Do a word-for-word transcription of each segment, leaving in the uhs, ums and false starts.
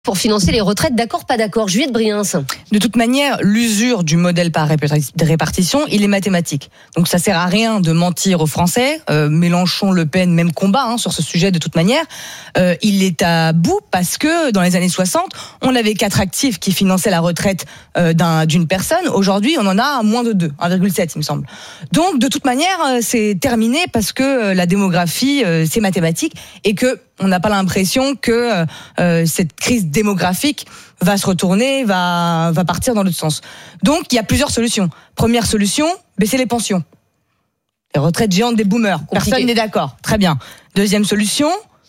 pour financer les retraites, d'accord, pas d'accord. Juliette Briens. De toute manière, l'usure du modèle par répartition, il est mathématique. Donc ça sert à rien de mentir aux Français. Euh, Mélenchon, Le Pen, même combat hein, sur ce sujet de toute manière. Euh, il est à bout parce que dans les années soixante, on avait quatre actifs qui finançaient la retraite euh, d'un, d'une personne. Aujourd'hui, on en a moins de deux, un virgule sept il me semble. Donc de toute manière, c'est terminé parce que la démographie, euh, c'est mathématique et que on n'a pas l'impression que euh, cette crise démographique va se retourner, va, va partir dans l'autre sens. Donc, il y a plusieurs solutions. Première solution, baisser les pensions. Les retraites géantes des boomers. Compliqué. Personne n'est d'accord. Très bien. Deuxième solution,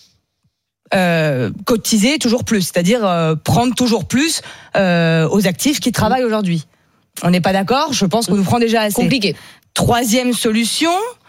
euh, cotiser toujours plus. C'est-à-dire euh, prendre toujours plus euh, aux actifs qui travaillent aujourd'hui. On n'est pas d'accord. Je pense qu'on nous prend déjà assez. Compliqué. Troisième solution...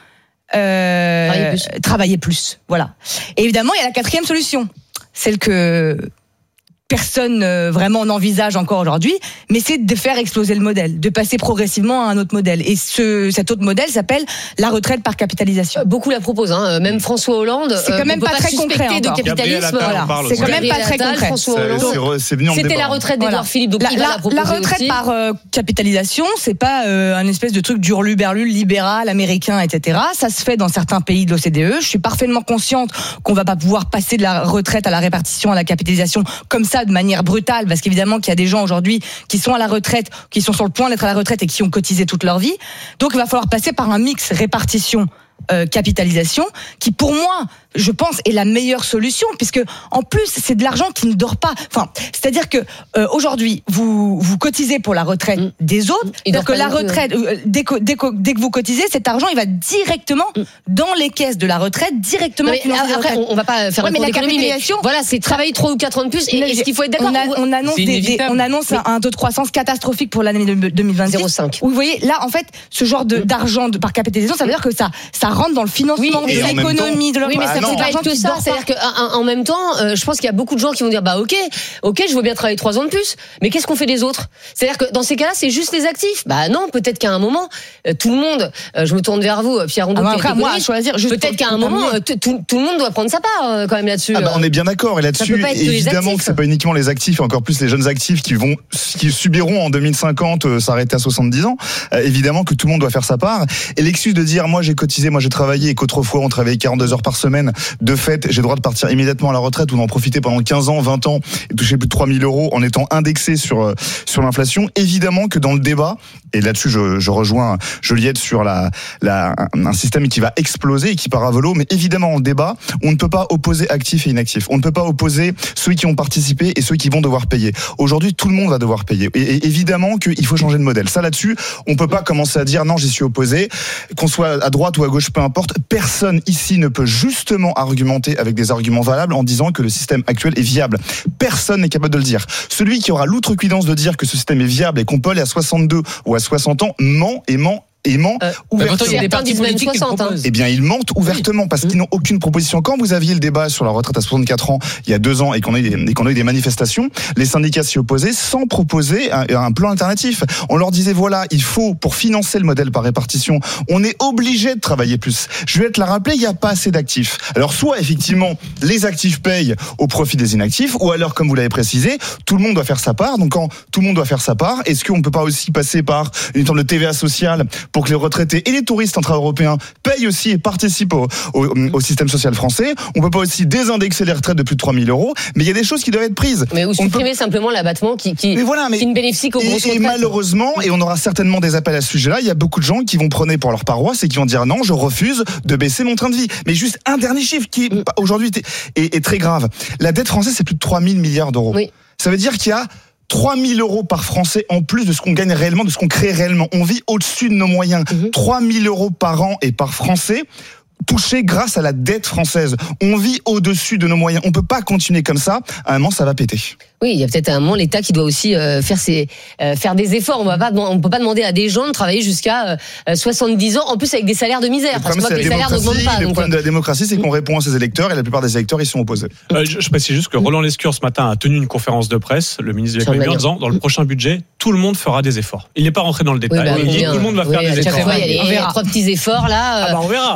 Euh, travailler plus. Travailler plus, voilà. Et évidemment, il y a la quatrième solution, celle que personne euh, vraiment n'envisage encore aujourd'hui, mais c'est de faire exploser le modèle, de passer progressivement à un autre modèle. Et ce, cet autre modèle s'appelle la retraite par capitalisation. Euh, beaucoup la proposent, hein. Même François Hollande. C'est quand même euh, pas, pas très concret de encore. capitalisme. Voilà. C'est quand même pas très Attal, concret. François Hollande. C'est, c'est, c'est venu en C'était débat. la retraite d'Édouard Voilà. Philippe. Donc la, il va la, la proposer la retraite aussi. par euh, capitalisation, c'est pas euh, un espèce de truc d'hurluberlu libéral américain, et cetera. Ça se fait dans certains pays de l'O C D E. Je suis parfaitement consciente qu'on va pas pouvoir passer de la retraite à la répartition, à la capitalisation comme ça de manière brutale, parce qu'évidemment qu'il y a des gens aujourd'hui qui sont à la retraite, qui sont sur le point d'être à la retraite et qui ont cotisé toute leur vie. Donc il va falloir passer par un mix répartition euh, capitalisation qui pour moi je pense est la meilleure solution, puisque en plus c'est de l'argent qui ne dort pas. Enfin, c'est-à-dire que euh, aujourd'hui vous vous cotisez pour la retraite mmh. des autres, donc la retraite euh, dès, que, dès, que, dès que vous cotisez, cet argent il va directement mmh. dans les caisses de la retraite, directement. Mais après, on, on va pas faire ouais, un cours d'économie, mais voilà, c'est travailler trois ou quatre ans de plus. Et est-ce qu'il faut être d'accord? On, a, on annonce des, des, on annonce un, un taux de croissance catastrophique pour l'année deux mille vingt-six. zéro virgule cinq. Vous voyez là en fait ce genre de, d'argent de, par capitalisation, ça veut dire que ça ça rentre dans le financement oui, de l'économie de oui, mais ça c'est pas que ça. C'est-à-dire qu'en même temps, euh, je pense qu'il y a beaucoup de gens qui vont dire bah ok, ok, je veux bien travailler trois ans de plus, mais qu'est-ce qu'on fait des autres? C'est-à-dire que dans ces cas-là, c'est juste les actifs. Bah non, peut-être qu'à un moment, euh, tout le monde, euh, je me tourne vers vous, Pierre Rondeau, ah, après, moi, à choisir, peut-être qu'à un moment, euh, tout, tout le monde doit prendre sa part euh, quand même là-dessus. Ah bah, on est bien d'accord, et là-dessus, évidemment que c'est pas uniquement les actifs, et encore plus les jeunes actifs qui vont, qui subiront en deux mille cinquante euh, s'arrêter à soixante-dix ans. Euh, évidemment que tout le monde doit faire sa part. Et l'excuse de dire moi j'ai cotisé, moi j'ai travaillé, et qu'autrefois on travaillait quarante-deux heures par semaine, de fait j'ai le droit de partir immédiatement à la retraite ou d'en profiter pendant quinze ans, vingt ans et toucher plus de trois mille euros en étant indexé sur sur l'inflation. Évidemment que dans le débat, et là-dessus je, je rejoins Juliette sur la, la un système qui va exploser et qui part à volo, mais évidemment en débat, on ne peut pas opposer actifs et inactifs. On ne peut pas opposer ceux qui ont participé et ceux qui vont devoir payer. Aujourd'hui, tout le monde va devoir payer. Et, et évidemment qu'il faut changer de modèle. Ça là-dessus, on peut pas commencer à dire non, j'y suis opposé, qu'on soit à droite ou à gauche, peu importe. Personne ici ne peut justement argumenter avec des arguments valables en disant que le système actuel est viable. Personne n'est capable de le dire. Celui qui aura l'outrecuidance de dire que ce système est viable et qu'on peut aller à soixante-deux ou à soixante ans ment et ment et ment euh, ouvertement. Il y a des partis politiques qui soixante, hein. Eh bien, ils mentent ouvertement parce qu'ils n'ont aucune proposition. Quand vous aviez le débat sur la retraite à soixante-quatre ans il y a deux ans et qu'on a eu des, et qu'on a eu des manifestations, les syndicats s'y opposaient sans proposer un, un plan alternatif. On leur disait voilà, il faut pour financer le modèle par répartition, on est obligé de travailler plus. Je vais te la rappeler, il n'y a pas assez d'actifs. Alors soit effectivement les actifs payent au profit des inactifs, ou alors comme vous l'avez précisé, tout le monde doit faire sa part. Donc quand tout le monde doit faire sa part, est-ce qu'on ne peut pas aussi passer par une forme de T V A sociale pour que les retraités et les touristes intra-européens payent aussi et participent au, au, au système social français? On peut pas aussi désindexer les retraites de plus de trois mille euros, mais il y a des choses qui doivent être prises. Mais ou supprimer peut... simplement l'abattement qui, qui, mais voilà, mais qui ne bénéficie qu'aux grosses retraites. Et malheureusement, et on aura certainement des appels à ce sujet-là, il y a beaucoup de gens qui vont prôner pour leur paroisse et qui vont dire non, je refuse de baisser mon train de vie. Mais juste un dernier chiffre qui mmh. aujourd'hui est, est très grave. La dette française, c'est plus de trois mille milliards d'euros. Oui. Ça veut dire qu'il y a trois mille euros par Français en plus de ce qu'on gagne réellement, de ce qu'on crée réellement. On vit au-dessus de nos moyens. Mmh. trois mille euros par an et par Français touchés grâce à la dette française. On vit au-dessus de nos moyens. On peut pas continuer comme ça. À un moment, ça va péter. Oui, il y a peut-être un moment l'État qui doit aussi euh, faire ses euh, faire des efforts. On va pas, on peut pas demander à des gens de travailler jusqu'à euh, soixante-dix ans, en plus avec des salaires de misère. Parce que les salaires n'augmentent pas. Le problème de la démocratie, c'est qu'on répond à ses électeurs et la plupart des électeurs, ils sont opposés. Euh, je, je précise juste que Roland Lescure ce matin a tenu une conférence de presse, le ministre de l'économie, en disant dans le prochain budget, tout le monde fera des efforts. Il n'est pas rentré dans le détail. Oui, bah, il dit bien. tout le monde va oui, faire des efforts. Fois, il y a les trois petits efforts là. Ah bah, on verra. On enlève les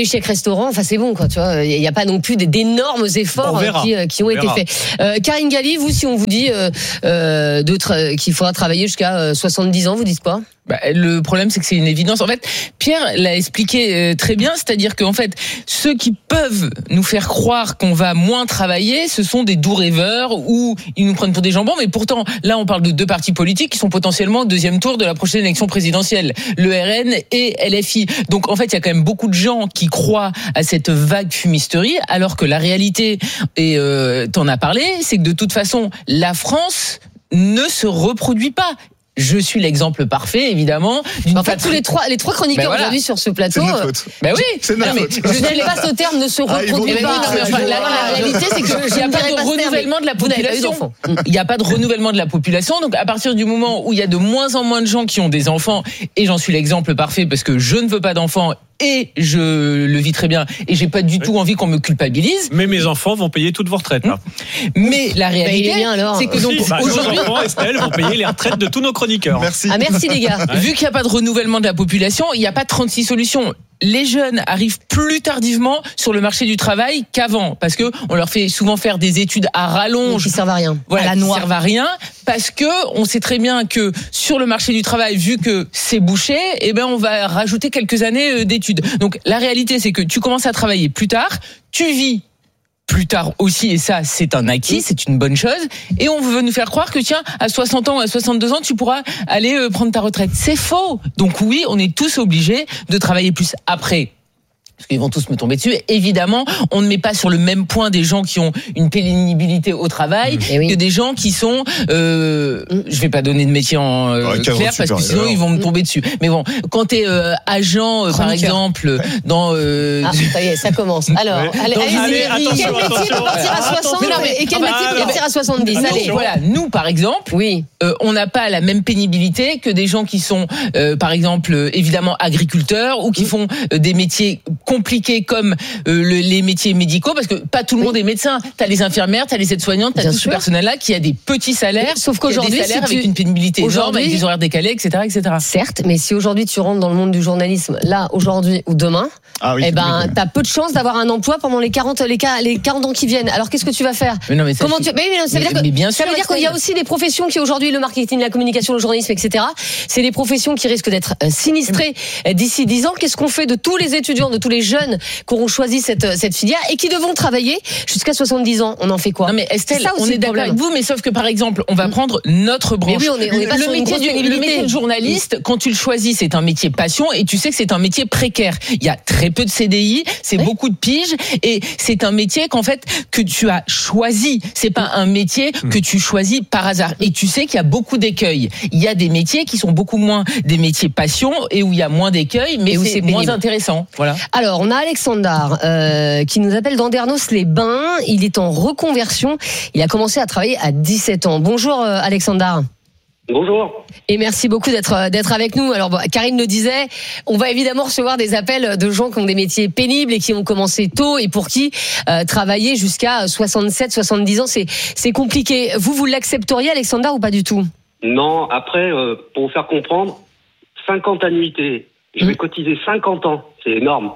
chèques restaurants, enfin c'est bon quoi, tu vois. Il n'y a pas non plus d'énormes efforts qui, qui ont on été verra. faits. Euh, Karine Galli, vous, si on vous dit euh, euh, de tra- qu'il faudra travailler jusqu'à soixante-dix ans, vous dites quoi ? Bah, le problème, c'est que c'est une évidence. En fait, Pierre l'a expliqué très bien, c'est-à-dire qu'en fait, ceux qui peuvent nous faire croire qu'on va moins travailler, ce sont des doux rêveurs ou ils nous prennent pour des jambons. Mais pourtant, là, on parle de deux partis politiques qui sont potentiellement au deuxième tour de la prochaine élection présidentielle, le R N et L F I. Donc, en fait, il y a quand même beaucoup de gens qui croient à cette vague fumisterie, alors que la réalité, et euh, t'en as parlé, c'est que de toute façon, la France ne se reproduit pas. Je suis l'exemple parfait, évidemment. En fait, tous les trois, les trois chroniqueurs ben voilà. aujourd'hui sur ce plateau. C'est notre faute. Ben oui. C'est notre faute. Je n'aime pas ce terme ne se reproduit ah, pas. Non, enfin, la, la réalité, c'est qu'il n'y a pas de renouvellement de la population. Il n'y a pas de renouvellement de la population. Donc, à partir du moment où il y a de moins en moins de gens qui ont des enfants, et j'en suis l'exemple parfait parce que je ne veux pas d'enfants, et je le vis très bien, et j'ai pas du oui. tout envie qu'on me culpabilise. Mais mes enfants vont payer toutes vos retraites, là. Mais la réalité, bah, c'est que donc, bah, aujourd'hui, nos enfants, Estelle, vont payer les retraites de tous nos chroniqueurs. Merci. Ah, merci les gars. Ouais. Vu qu'il n'y a pas de renouvellement de la population, il n'y a pas trente-six solutions. Les jeunes arrivent plus tardivement sur le marché du travail qu'avant, parce que on leur fait souvent faire des études à rallonge, qui servent à rien, voilà, à la noix, qui servent à rien, parce que on sait très bien que sur le marché du travail, vu que c'est bouché, eh ben on va rajouter quelques années d'études. Donc la réalité, c'est que tu commences à travailler plus tard, tu vis plus tard aussi, et ça, c'est un acquis, c'est une bonne chose. Et on veut nous faire croire que, tiens, à soixante ans ou à soixante-deux ans, tu pourras aller euh, prendre ta retraite. C'est faux. Donc oui, on est tous obligés de travailler plus. Après, parce qu'ils vont tous me tomber dessus. Évidemment, on ne met pas sur le même point des gens qui ont une pénibilité au travail mmh. oui. que des gens qui sont. Euh, mmh. Je vais pas donner de métier en euh, ouais, clair parce que sinon ils vont me tomber dessus. Mais bon, quand t'es euh, agent, euh, par exemple, ouais. dans. Euh, ah, ça y est, ça commence. Alors, ouais. allez, allez, allez, quel métier peut partir à soixante et quel métier peut partir à soixante-dix ? Allez, voilà. Nous, par exemple, oui, euh, on n'a pas la même pénibilité que des gens qui sont, euh, par exemple, euh, évidemment agriculteurs ou qui mmh. font euh, des métiers compliqués comme euh, le, les métiers médicaux, parce que pas tout le monde oui. est médecin. T'as les infirmières, t'as les aides-soignantes, t'as Bien tout sûr. ce personnel-là qui a des petits salaires, sauf qu'aujourd'hui, des salaires si tu... avec une pénibilité énorme, avec des horaires décalés, et cetera, et cetera. Certes, mais si aujourd'hui tu rentres dans le monde du journalisme, là, aujourd'hui ou demain, ah oui, eh ben, oui. t'as peu de chances d'avoir un emploi pendant les quarante, les, les quarante ans qui viennent. Alors qu'est-ce que tu vas faire ? mais non, mais ça, Comment tu... mais, mais non, ça veut mais, dire que mais bien ça sûr, veut dire qu'il y a aussi des professions qui aujourd'hui, le marketing, la communication, le journalisme, et cetera. C'est des professions qui risquent d'être sinistrées d'ici dix ans. Qu'est-ce qu'on fait de tous les étudiants, de tous les jeunes qui auront choisi cette, cette filière et qui devront travailler jusqu'à soixante-dix ans? On en fait quoi? Non mais Estelle, on est d'accord avec vous, mais sauf que par exemple, on va prendre notre branche. Mais oui, on est, on est pas le, sur métier du, le métier de journaliste, quand tu le choisis, c'est un métier passion et tu sais que c'est un métier précaire. Il y a très peu de C D I, c'est oui. beaucoup de piges et c'est un métier qu'en fait que tu as choisi. C'est pas un métier que tu choisis par hasard. Et tu sais qu'il y a beaucoup d'écueils. Il y a des métiers qui sont beaucoup moins des métiers passion et où il y a moins d'écueils, mais où c'est, c'est moins intéressant. Voilà. Alors on a Alexandre euh, qui nous appelle d'Andernos-les-Bains. Il est en reconversion. Il a commencé à travailler à dix-sept ans. Bonjour euh, Alexandre. Bonjour. Et merci beaucoup d'être d'être avec nous. Alors bon, Karine le disait, on va évidemment recevoir des appels de gens qui ont des métiers pénibles et qui ont commencé tôt et pour qui euh, travailler jusqu'à soixante-sept, soixante-dix ans, c'est c'est compliqué. Vous vous l'accepteriez Alexandre ou pas du tout? Non, après euh, pour vous faire comprendre, cinquante annuités, je vais mmh. cotiser cinquante ans, c'est énorme.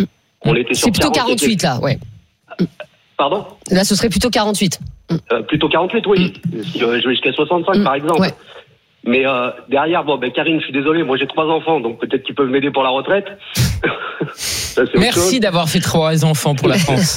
On était sur c'est plutôt quarante-huit là, ouais. Pardon? Là ce serait plutôt quarante-huit. Euh, plutôt quarante-huit, oui. Mmh. Si euh, je vais jusqu'à soixante-cinq, mmh. par exemple. Ouais. Mais euh, derrière, bon, ben Karine, je suis désolé, moi j'ai trois enfants, donc peut-être qu'ils peuvent m'aider pour la retraite. Ça, merci d'avoir fait trois enfants pour la France.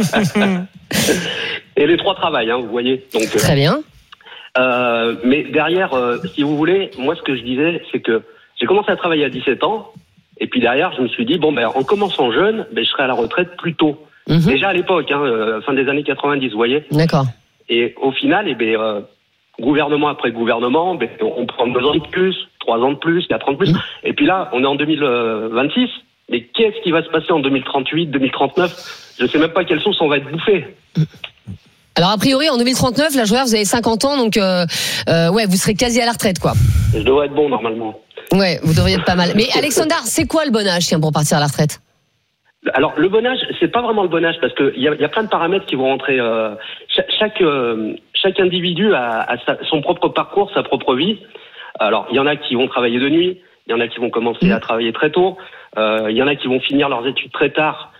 Et les trois travaillent, hein, vous voyez. Donc, euh, très bien. Euh, mais derrière, euh, si vous voulez, moi ce que je disais, c'est que j'ai commencé à travailler à dix-sept ans, et puis derrière, je me suis dit, bon, ben en commençant jeune, ben je serai à la retraite plus tôt. Mmh. Déjà à l'époque, hein, euh, fin des années quatre-vingt-dix, vous voyez. D'accord. Et au final, eh ben, euh, gouvernement après gouvernement, ben, on prend deux ans de plus, trois ans de plus, quatre ans de plus. Mmh. Et puis là, on est en deux mille vingt-six. Mais qu'est-ce qui va se passer en deux mille trente-huit, deux mille trente-neuf? Je ne sais même pas quelle sauce on va être bouffé. Alors a priori, en deux mille trente-neuf, là, je vois, vous avez cinquante ans, donc euh, euh, ouais, vous serez quasi à la retraite, quoi. Je devrais être bon normalement. Ouais, vous devriez être pas mal. Mais Alexandre, c'est quoi le bon âge tiens, pour partir à la retraite? Alors le bon âge, c'est pas vraiment le bon âge parce que il y a, y a plein de paramètres qui vont rentrer. Euh, chaque chaque, euh, chaque individu a, a sa, son propre parcours, sa propre vie. Alors il y en a qui vont travailler de nuit, il y en a qui vont commencer mmh. à travailler très tôt, il euh, y en a qui vont finir leurs études très tard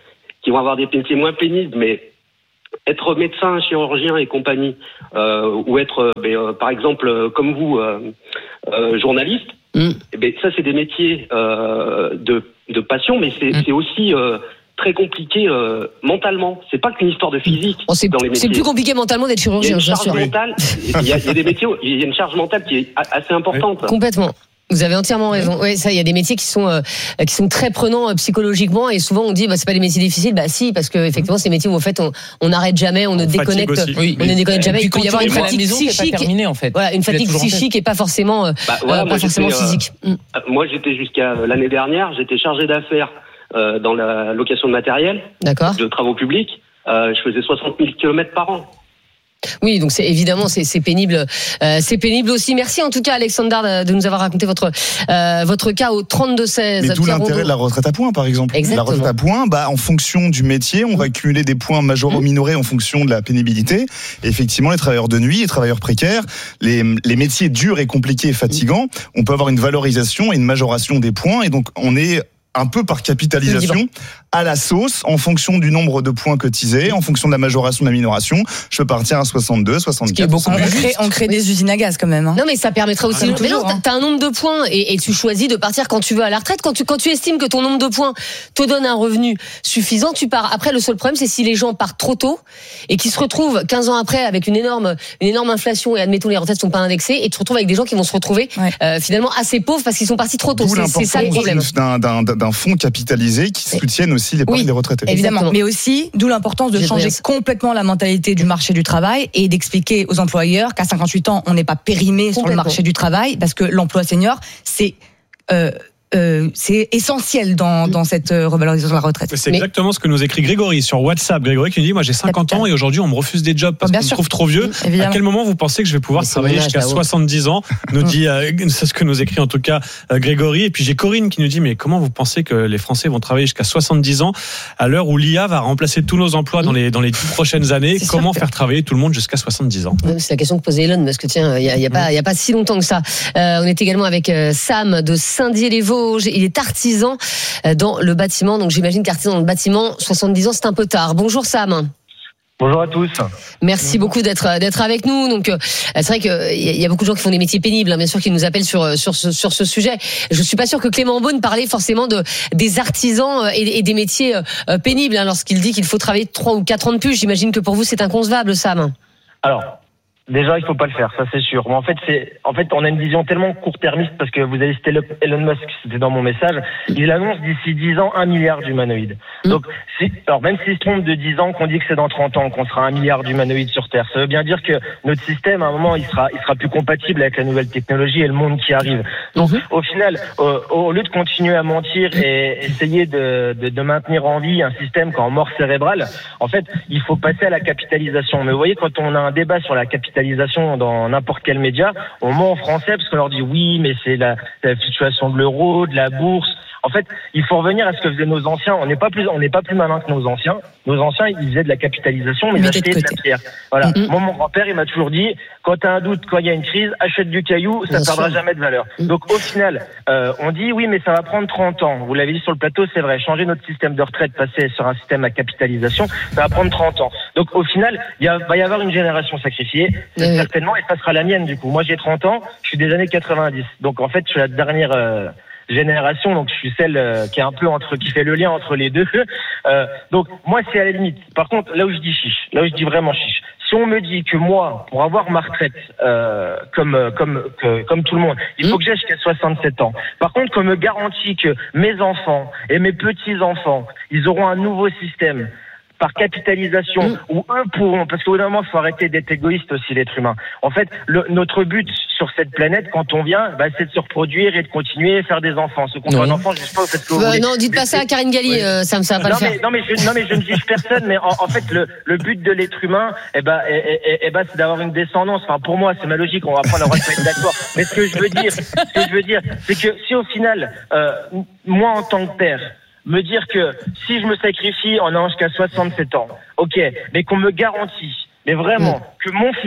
qui vont avoir des métiers moins pénibles, mais être médecin, chirurgien et compagnie, euh, ou être, euh, par exemple, euh, comme vous, euh, euh, journaliste, mm. eh ben, ça c'est des métiers euh, de, de passion, mais c'est, mm. c'est aussi euh, très compliqué euh, mentalement. C'est pas qu'une histoire de physique oh, c'est, dans les métiers. C'est plus compliqué mentalement d'être chirurgien, bien sûr. Mentale, il, y a, il y a des métiers, où il y a une charge mentale qui est assez importante. Oui. Complètement. Vous avez entièrement raison. Oui, ça, il y a des métiers qui sont euh, qui sont très prenants euh, psychologiquement, et souvent on dit bah c'est pas des métiers difficiles. Bah si, parce que effectivement c'est des métiers où en fait on on n'arrête jamais, on ne on déconnecte, oui, on ne déconnecte jamais. Il peut y avoir une fatigue maison, psychique, terminé, en fait. Voilà, une fatigue psychique et pas forcément euh, bah, voilà, euh, pas forcément physique. Euh, moi j'étais jusqu'à l'année dernière, j'étais chargé d'affaires euh, dans la location de matériel, d'accord, de travaux publics. Euh, je faisais soixante mille kilomètres par an. Oui, donc c'est évidemment c'est, c'est pénible, euh, c'est pénible aussi. Merci en tout cas Alexandre de nous avoir raconté votre euh, votre cas au trente-deux seize. Mais d'où l'intérêt de la retraite à points, par exemple. Exactement. La retraite à points, bah en fonction du métier, on va cumuler des points majorés ou minorés en fonction de la pénibilité. Et effectivement, les travailleurs de nuit, les travailleurs précaires, les les métiers durs et compliqués et fatigants, on peut avoir une valorisation et une majoration des points, et donc on est un peu par capitalisation à la sauce, en fonction du nombre de points cotisés, en fonction de la majoration de la minoration. Je peux partir à soixante-deux, soixante-quatre. On crée, on crée des usines à gaz quand même. Hein. Non, mais ça permettra aussi. Ah, mais non, t'as, t'as un nombre de points et, et tu choisis de partir quand tu veux à la retraite. Quand tu, quand tu estimes que ton nombre de points te donne un revenu suffisant, tu pars. Après, le seul problème, c'est si les gens partent trop tôt et qui se retrouvent quinze ans après avec une énorme, une énorme inflation, et admettons les retraites sont pas indexées, et tu te retrouves avec des gens qui vont se retrouver ouais. euh, finalement assez pauvres parce qu'ils sont partis trop tôt. C'est, c'est ça le problème. D'un, d'un, d'un fonds capitalisé qui soutienne aussi l'épargne oui, des retraités. Évidemment, exactement. Mais aussi, d'où l'importance de J'ai changer complètement la mentalité du marché du travail et d'expliquer aux employeurs qu'à cinquante-huit ans, on n'est pas périmé sur le marché du travail, parce que l'emploi senior, c'est... Euh, Euh, c'est essentiel dans, dans cette revalorisation de la retraite. C'est exactement mais... ce que nous écrit Grégory sur WhatsApp. Grégory qui nous dit, moi j'ai cinquante ans et aujourd'hui on me refuse des jobs parce oh, qu'on me trouve trop vieux. Évidemment. À quel moment vous pensez que je vais pouvoir mais travailler jusqu'à soixante-dix ans, nous dit, euh, c'est ce que nous écrit en tout cas euh, Grégory. Et puis j'ai Corinne qui nous dit, mais comment vous pensez que les Français vont travailler jusqu'à soixante-dix ans à l'heure où l'I A va remplacer tous nos emplois dans les, dans les dix prochaines années? C'est comment faire travailler tout le monde jusqu'à soixante-dix ans? C'est la question que posait Elon, parce que tiens, il y a, y a pas, il y a pas si longtemps que ça. Euh, on est également avec euh, Sam de Saint-Dié-les-Vosges. Il est artisan dans le bâtiment, donc j'imagine qu'artisan dans le bâtiment, soixante-dix ans, c'est un peu tard. Bonjour Sam. Bonjour à tous. Merci beaucoup d'être d'être avec nous. Donc c'est vrai que il y a beaucoup de gens qui font des métiers pénibles, hein, bien sûr, qui nous appellent sur sur ce sur ce sujet. Je suis pas sûr que Clément Beaune parlait forcément de des artisans et, et des métiers euh, pénibles, hein, lorsqu'il dit qu'il faut travailler trois ou quatre ans de plus. J'imagine que pour vous c'est inconcevable, Sam. Alors. Déjà, il faut pas le faire, ça c'est sûr. Mais en fait, c'est, en fait, on a une vision tellement court-termiste parce que vous avez cité Elon Musk, c'était dans mon message. Il annonce d'ici dix ans un milliard d'humanoïdes. Mmh. Donc, si, alors même s'il se trompe de dix ans, qu'on dit que c'est dans trente ans qu'on sera un milliard d'humanoïdes sur Terre, ça veut bien dire que notre système, à un moment, il sera, il sera plus compatible avec la nouvelle technologie et le monde qui arrive. Donc, mmh. au final, au, au lieu de continuer à mentir et essayer de, de, de maintenir en vie un système qui est en mort cérébrale, en fait, il faut passer à la capitalisation. Mais vous voyez, quand on a un débat sur la capitalisation dans n'importe quel média, on ment en français parce qu'on leur dit oui, mais c'est la, la situation de l'euro, de la bourse. En fait, il faut revenir à ce que faisaient nos anciens. On n'est pas plus, on n'est pas plus malin que nos anciens. Nos anciens, ils faisaient de la capitalisation, mais ils achetaient de, de la pierre. Voilà. Mm-hmm. Moi, mon grand-père, il m'a toujours dit, quand t'as un doute, quand il y a une crise, achète du caillou, ça ne perdra jamais de valeur. Mm-hmm. Donc, au final, euh, on dit oui, mais ça va prendre trente ans. Vous l'avez dit sur le plateau, c'est vrai. Changer notre système de retraite, passer sur un système à capitalisation, ça va prendre trente ans. Donc, au final, il va y avoir une génération sacrifiée, mm-hmm. certainement, et ça sera la mienne, du coup. Moi, j'ai trente ans, je suis des années quatre-vingt-dix. Donc, en fait, je suis la dernière, euh, génération, donc je suis celle euh, qui est un peu entre, qui fait le lien entre les deux. Euh, donc moi c'est à la limite. Par contre, là où je dis chiche, là où je dis vraiment chiche, si on me dit que moi, pour avoir ma retraite euh, comme comme que, comme tout le monde, il faut que j'aie jusqu'à soixante-sept ans. Par contre, qu'on me garantit que mes enfants et mes petits enfants, ils auront un nouveau système par capitalisation, mmh. où eux pourront, parce qu'au bout d'un moment, il faut arrêter d'être égoïste aussi, l'être humain. En fait, le, notre but sur cette planète, quand on vient, bah, c'est de se reproduire et de continuer à faire des enfants. Ceux qui ont un enfant, je ne sais pas, vous faites ce que vous euh, voulez. Non, dites pas ça à Karine Galli, oui. euh, ça ne va pas non, le faire. Mais, non, mais je, non, mais je ne juge personne, mais en, en fait, le, le but de l'être humain, eh ben, eh, eh, eh ben, c'est d'avoir une descendance. Enfin, pour moi, c'est ma logique, on va prendre le droit de être d'accord. Mais ce que je veux dire, ce que je veux dire, c'est que si au final, euh, moi, en tant que père, me dire que si je me sacrifie en allant jusqu'à soixante-sept ans, ok, mais qu'on me garantit, mais vraiment, que mon fils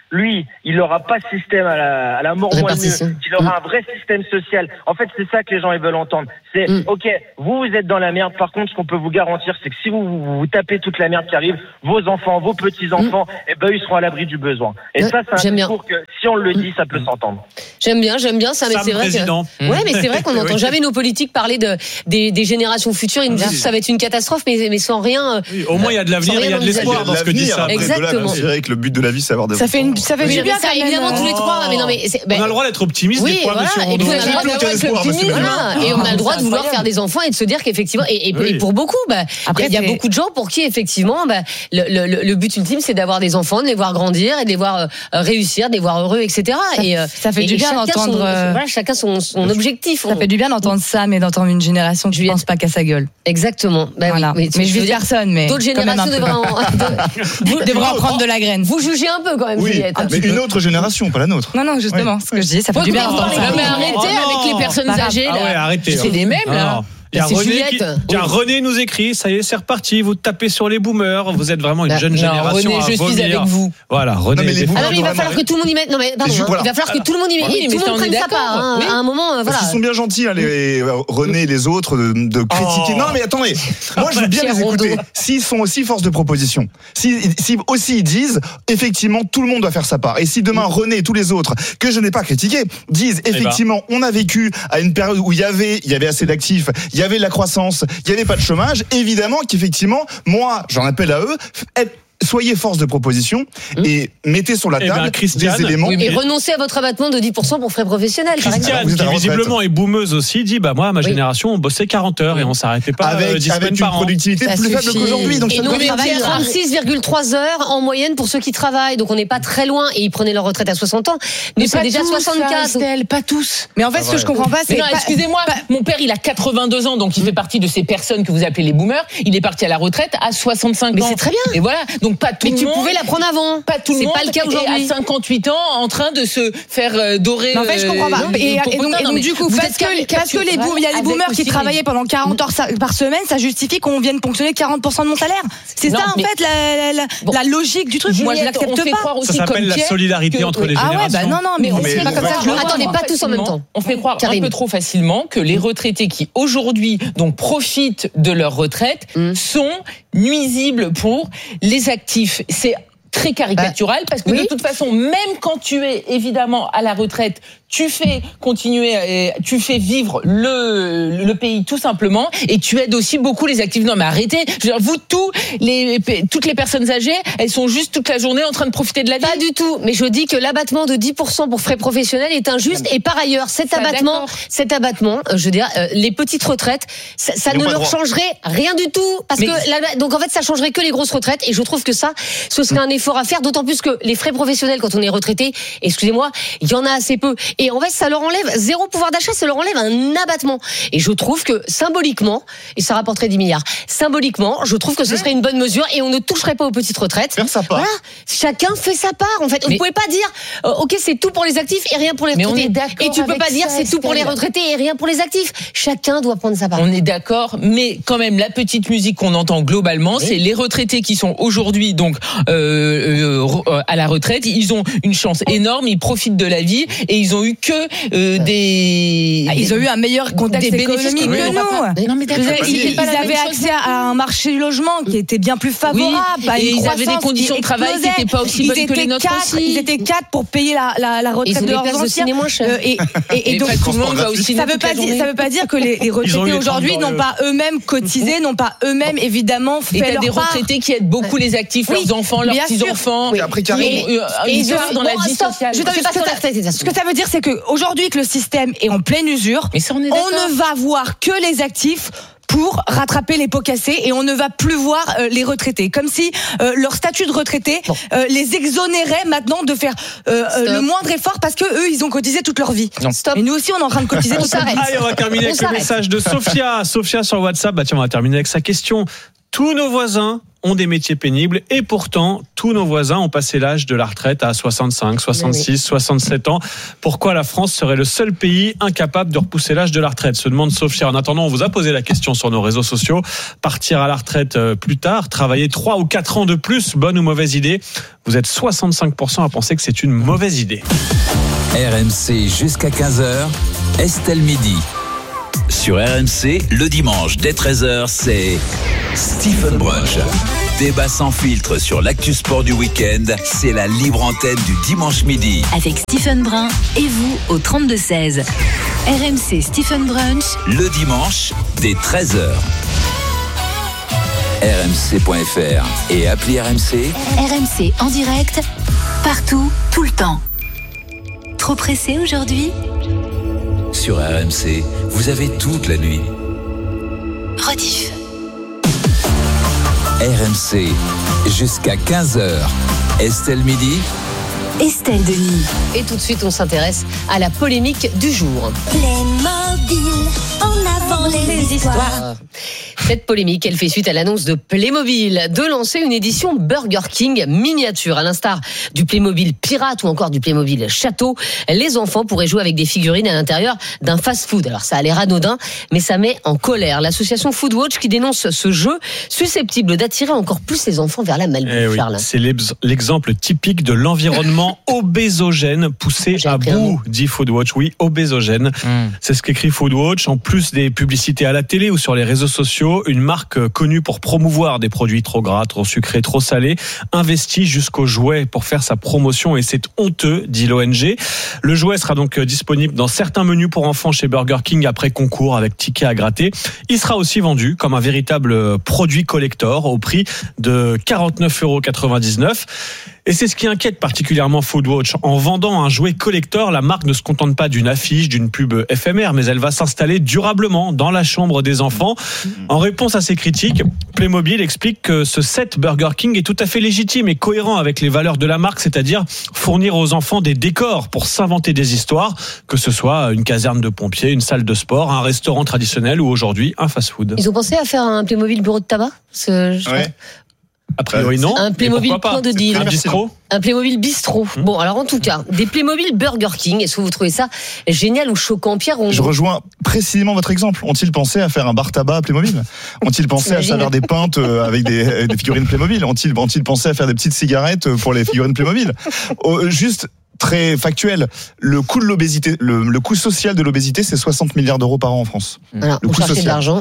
lui, il n'aura pas de système à la, à la mort moelleux, qu'il aura mmh. un vrai système social. En fait, c'est ça que les gens ils veulent entendre. C'est, mmh. ok, vous, vous êtes dans la merde. Par contre, ce qu'on peut vous garantir, c'est que si vous, vous, vous tapez toute la merde qui arrive, vos enfants, vos petits-enfants, mmh. eh ben, ils seront à l'abri du besoin. Et ouais, ça, c'est un discours que, si on le dit, ça peut mmh. s'entendre. J'aime bien, j'aime bien ça, mais Sam c'est vrai président. que, mmh. ouais, mais c'est vrai qu'on n'entend oui. jamais nos politiques parler de, des, des générations futures. Ils nous disent que ça va être une catastrophe, mais, mais sans rien. Oui, au moins, il y a de l'avenir, il y a de l'espoir dans ce que dit ça. Exactement. C'est vrai que le but de la vie, c'est avoir des ça fait une, ça fait du bien, ça, évidemment, tous les trois. Mais non, mais on a le droit d'être optimiste des fois, monsieur. Et puis on a le droit d'être optimiste. Et on a le droit de vouloir faire des enfants et de se dire qu'effectivement, et pour beaucoup, il y a beaucoup de gens pour qui, effectivement, le but ultime, c'est d'avoir des enfants, de les voir grandir et de les voir réussir, de les voir heureux, et cetera. Et ça fait du bien d'entendre. Voilà, chacun son objectif. Ça fait du bien d'entendre ça, mais d'entendre une génération qui ne pense pas qu'à sa gueule. Exactement. Voilà. Mais je vis personne, mais d'autres générations devraient en prendre de la graine. Vous jugez un peu quand même, Juliette. Mais une autre génération, pas la nôtre. Non, non, justement, ce que je dis, ça fait du bien d'entendre ça. Mais arrêtez avec les personnes âgées là. Ah ouais, arrêtez. C'est les mêmes là. Il y a René, qui, tiens, René nous écrit, ça y est, c'est reparti, vous tapez sur les boomers, vous êtes vraiment une bah, jeune non, génération. René, à je vomir. suis avec vous. Voilà, René. Non, mais alors il va falloir que tout le monde y mette. Non mais pardon, hein, voilà. il va falloir que tout le monde y mette. Oui, tout le monde prenne sa part. Hein, oui. À un moment, voilà. Parce qu'ils sont bien gentils, hein, les René et les autres, de, de critiquer. Oh. Non mais attendez, moi je veux bien les écouter. S'ils sont aussi force de proposition, si, si aussi ils disent, effectivement, tout le monde doit faire sa part. Et si demain René et tous les autres que je n'ai pas critiqués disent, effectivement, on a vécu à une période où il y avait, il y avait assez d'actifs, il y avait de la croissance. Il n'y avait pas de chômage, évidemment qu'effectivement, moi, j'en appelle à eux, soyez force de proposition mmh. et mettez sur la table eh ben, des éléments. Oui, et renoncez à votre abattement de dix pour cent pour frais professionnels. Christiane, qui visiblement est boumeuse aussi, dit bah moi, ma oui. génération, on bossait quarante heures oui. et on s'arrêtait pas avec, euh, dix avec une productivité ça plus suffit. faible qu'aujourd'hui. Donc et nous, on travaille trente-six virgule trois heures en moyenne pour ceux qui travaillent. Donc on n'est pas très loin et ils prenaient leur retraite à soixante ans. Mais c'est déjà soixante-quatre. Estelle, pas tous. Mais en fait, ce que je comprends pas, c'est. Non, excusez-moi, mon père, il a quatre-vingt-deux ans, donc il fait partie de ces personnes que vous appelez les boomers. Il est parti à la retraite à soixante-cinq ans. Mais c'est très bien. Et voilà. Donc pas tout le monde. La prendre avant. Pas tout le monde. C'est pas le cas aujourd'hui. À cinquante-huit ans, en train de se faire euh, dorer. Mais en fait, je comprends pas. Et, et, et donc, et donc du coup, parce que, parce que les boomers, il y a les boomers qui travaillaient pendant quarante heures par semaine, ça justifie qu'on vienne ponctionner quarante pour cent de mon salaire. C'est ça, en fait, la, la, bon. la logique du truc. Juliette, moi, je l'accepte pas. Ça s'appelle la solidarité entre les générations. Ah ouais, bah non, non, mais on fait pas comme ça. Attendez, pas tous en même temps. On fait croire un peu trop facilement que les retraités qui aujourd'hui donc profitent de leur retraite sont nuisibles pour les actifs. C'est très caricatural parce que oui. de toute façon, même quand tu es évidemment à la retraite, tu fais continuer, tu fais vivre le le pays tout simplement, et tu aides aussi beaucoup les actifs. Non mais arrêtez, je veux dire, vous tous les toutes les personnes âgées, elles sont juste toute la journée en train de profiter de la vie. Pas du tout, mais je dis que l'abattement de dix pour cent pour frais professionnels est injuste, et par ailleurs cet ça, abattement, d'accord. cet abattement, je veux dire, euh, les petites retraites, ça, ça ne leur changerait rien du tout, parce mais... que la, donc en fait ça changerait que les grosses retraites, et je trouve que ça, ce serait un effort à faire, d'autant plus que les frais professionnels quand on est retraité, excusez-moi, il y en a assez peu. Et en fait, ça leur enlève zéro pouvoir d'achat, ça leur enlève un abattement. Et je trouve que symboliquement, et ça rapporterait dix milliards, symboliquement, je trouve que ce serait une bonne mesure et on ne toucherait pas aux petites retraites. Faire sa part. Voilà, chacun fait sa part. En fait, mais vous pouvez pas dire, euh, ok, c'est tout pour les actifs et rien pour les retraités. Et tu peux pas dire c'est tout pour les retraités et rien pour les actifs. Chacun doit prendre sa part. On est d'accord, mais quand même, la petite musique qu'on entend globalement, oui. c'est les retraités qui sont aujourd'hui donc euh, euh, à la retraite. Ils ont une chance énorme, ils profitent de la vie et ils ont eu que euh, des, ah, ils ont eu un meilleur contexte économique que nous. Non, mais ils, ils, ils avaient accès à un marché du logement qui était bien plus favorable. Oui, à une et ils avaient des conditions de travail qui n'étaient pas aussi bonnes que les nôtres aussi. Ils étaient quatre pour payer la, la, la retraite de leurs anciens. Euh, et, et, et donc, tout le monde va aussi. Ça veut pas dire, ça veut pas dire que les, les retraités aujourd'hui n'ont pas eux-mêmes cotisé, n'ont pas eux-mêmes évidemment fait leur part. Il y a des retraités qui aident beaucoup les actifs, leurs enfants, leurs petits-enfants. Oui, après Karine. Et ils sont dans la vie sociale. Ce que ça veut dire, c'est que aujourd'hui que le système est en pleine usure, on, on ne va voir que les actifs pour rattraper les pots cassés, et on ne va plus voir euh, les retraités. Comme si euh, leur statut de retraité bon. euh, les exonérait maintenant de faire euh, le moindre effort, parce que eux, ils ont cotisé toute leur vie. Non. Stop. Et nous aussi, on est en train de cotiser toute notre vie. Allez, on va terminer on avec s'arrête. le message de Sophia. Sophia sur WhatsApp. Bah tiens, on va terminer avec sa question. tous nos voisins ont des métiers pénibles et pourtant tous nos voisins ont passé l'âge de la retraite à soixante-cinq, soixante-six, oui. soixante-sept ans. Pourquoi la France serait le seul pays incapable de repousser l'âge de la retraite, se demande Sophia. En attendant, on vous a posé la question sur nos réseaux sociaux. Partir à la retraite plus tard, travailler trois ou quatre ans de plus, bonne ou mauvaise idée? Vous êtes soixante-cinq pour cent à penser que c'est une mauvaise idée. R M C jusqu'à quinze heures, Estelle Midi. Sur R M C, le dimanche dès treize heures, c'est Stephen Brunch. Débat sans filtre sur l'actu sport du week-end, c'est la libre antenne du dimanche midi. Avec Stephen Brun et vous au trente-deux seize. R M C Stephen Brunch. Le dimanche dès treize heures. R M C point F R et appli R M C. R M C en direct, partout, tout le temps. Trop pressé aujourd'hui ? Sur R M C, vous avez toute la nuit. Rediff. R M C, jusqu'à quinze heures. Estelle Midi. Estelle Denis. Et tout de suite, on s'intéresse à la polémique du jour. Playmobil, en avant les, les histoires. Cette polémique, elle fait suite à l'annonce de Playmobil de lancer une édition Burger King miniature. À l'instar du Playmobil Pirate ou encore du Playmobil Château, les enfants pourraient jouer avec des figurines à l'intérieur d'un fast-food. Alors ça a l'air anodin, mais ça met en colère l'association Foodwatch qui dénonce ce jeu susceptible d'attirer encore plus les enfants vers la malbouffe. Eh oui, c'est l'exemple typique de l'environnement obésogène poussé J'ai à bout, dit Foodwatch. Oui, obésogène. Mmh. C'est ce qu'écrit Foodwatch. En plus des publicités à la télé ou sur les réseaux sociaux, une marque connue pour promouvoir des produits trop gras, trop sucrés, trop salés, investit jusqu'au jouet pour faire sa promotion et c'est honteux, dit l'O N G. Le jouet sera donc disponible dans certains menus pour enfants chez Burger King après concours avec ticket à gratter. Il sera aussi vendu comme un véritable produit collector au prix de quarante-neuf euros quatre-vingt-dix-neuf. Et c'est ce qui inquiète particulièrement Foodwatch. En vendant un jouet collector, la marque ne se contente pas d'une affiche, d'une pub éphémère, mais elle va s'installer durablement dans la chambre des enfants. En réponse à ces critiques, Playmobil explique que ce set Burger King est tout à fait légitime et cohérent avec les valeurs de la marque, c'est-à-dire fournir aux enfants des décors pour s'inventer des histoires, que ce soit une caserne de pompiers, une salle de sport, un restaurant traditionnel ou aujourd'hui un fast-food. Ils ont pensé à faire un Playmobil bureau de tabac ? Ce... Ouais. A priori non. Un Playmobil point de deal. Un bistrot. Un Playmobil bistrot. Mmh. Bon, alors en tout cas, des Playmobil Burger King. Est-ce que vous trouvez ça génial ou choquant, Pierre? On... Je rejoins précisément votre exemple. Ont-ils pensé à faire un bar tabac à Playmobil? Ont-ils pensé à servir des pintes avec des, des figurines Playmobil? Ont-ils, ont-ils pensé à faire des petites cigarettes pour les figurines Playmobil? oh, Juste. Très factuel, le coût de l'obésité, le, le coût social de l'obésité, c'est soixante milliards d'euros par an en France. Voilà, le coût social. De l'argent.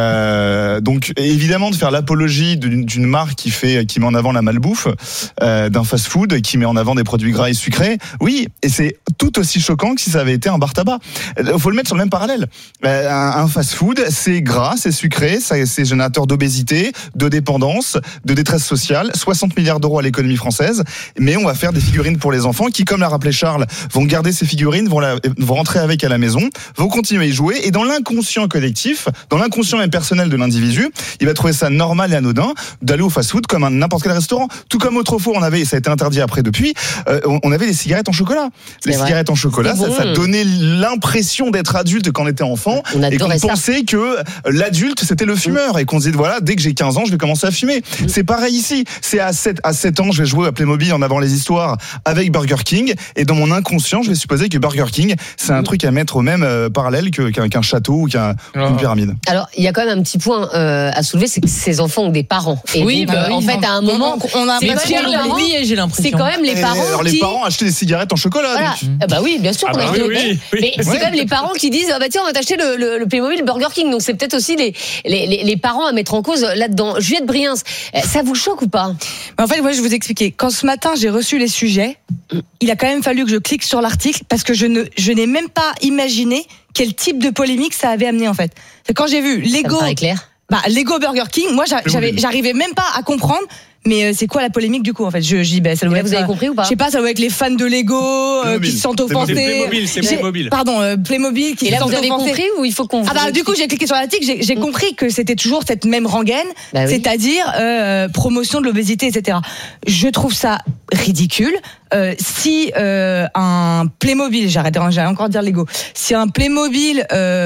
Euh, donc évidemment de faire l'apologie d'une, d'une marque qui fait, qui met en avant la malbouffe, euh, d'un fast-food, qui met en avant des produits gras et sucrés. Oui, et c'est tout aussi choquant que si ça avait été un bar tabac. Il faut le mettre sur le même parallèle. Euh, un, un fast-food, c'est gras, c'est sucré, ça, c'est générateur d'obésité, de dépendance, de détresse sociale. soixante milliards d'euros à l'économie française, mais on va faire des figurines pour les enfants qui, comme l'a rappelé Charles, vont garder ces figurines, vont, la, vont rentrer avec à la maison, vont continuer à y jouer, et dans l'inconscient collectif, dans l'inconscient même personnel de l'individu, il va trouver ça normal et anodin d'aller au fast-food comme un n'importe quel restaurant. Tout comme autrefois, on avait, et ça a été interdit après depuis, euh, on avait des cigarettes en chocolat. C'est les vrai. cigarettes en chocolat, ça, bon. ça donnait l'impression d'être adulte quand on était enfant, on et qu'on ça. pensait que l'adulte c'était le fumeur, mmh. et qu'on se disait voilà, dès que j'ai quinze ans, je vais commencer à fumer. Mmh. C'est pareil ici. C'est à sept, à sept ans, je vais jouer à Playmobil en avant les histoires avec Burger King. Et dans mon inconscient, je vais supposer que Burger King, c'est un truc à mettre au même euh, parallèle que, qu'un, qu'un château ou qu'un, oh. qu'une pyramide. Alors, il y a quand même un petit point euh, à soulever, c'est que ces enfants ont des parents. Et oui, donc, bah, euh, en oui, fait, à un moment, on, on a c'est Pierre l'a oublié, j'ai l'impression. C'est quand même les parents. Alors, qui... les parents achetaient des cigarettes en chocolat. Voilà. Ah bah oui, bien sûr. Ah qu'on bah a oui, oui, oui. Mais c'est ouais. quand même les parents qui disent ah bah tiens, on va t'acheter le, le, le Playmobil Burger King. Donc c'est peut-être aussi les, les, les, les parents à mettre en cause là-dedans. Juliette Briens, ça vous choque ou pas? En fait, moi, je vais vous expliquer. Quand ce matin j'ai reçu les sujets, il a quand même fallu que je clique sur l'article parce que je ne, je n'ai même pas imaginé quel type de polémique ça avait amené en fait. C'est quand j'ai vu Lego, ça me paraît clair. Bah Lego Burger King, moi j'avais, j'arrivais même pas à comprendre. Mais c'est quoi la polémique du coup en fait? Je, je dis ben ça doit là, être. Vous avez compris ou pas? Je sais pas, ça doit être les fans de Lego euh, qui se sentent offensés. C'est Playmobil, c'est Playmobil. Pardon, euh, Playmobil qui et se là, sentent offensés. Vous avez compris ou il faut qu'on? Ah bah du coup j'ai cliqué sur l'article, j'ai, j'ai mmh. compris que c'était toujours cette même rengaine, bah oui. c'est-à-dire euh, promotion de l'obésité, et cetera. Je trouve ça ridicule. Euh, si euh, un Playmobil, j'arrête, j'allais encore dire Lego, si un Playmobil euh,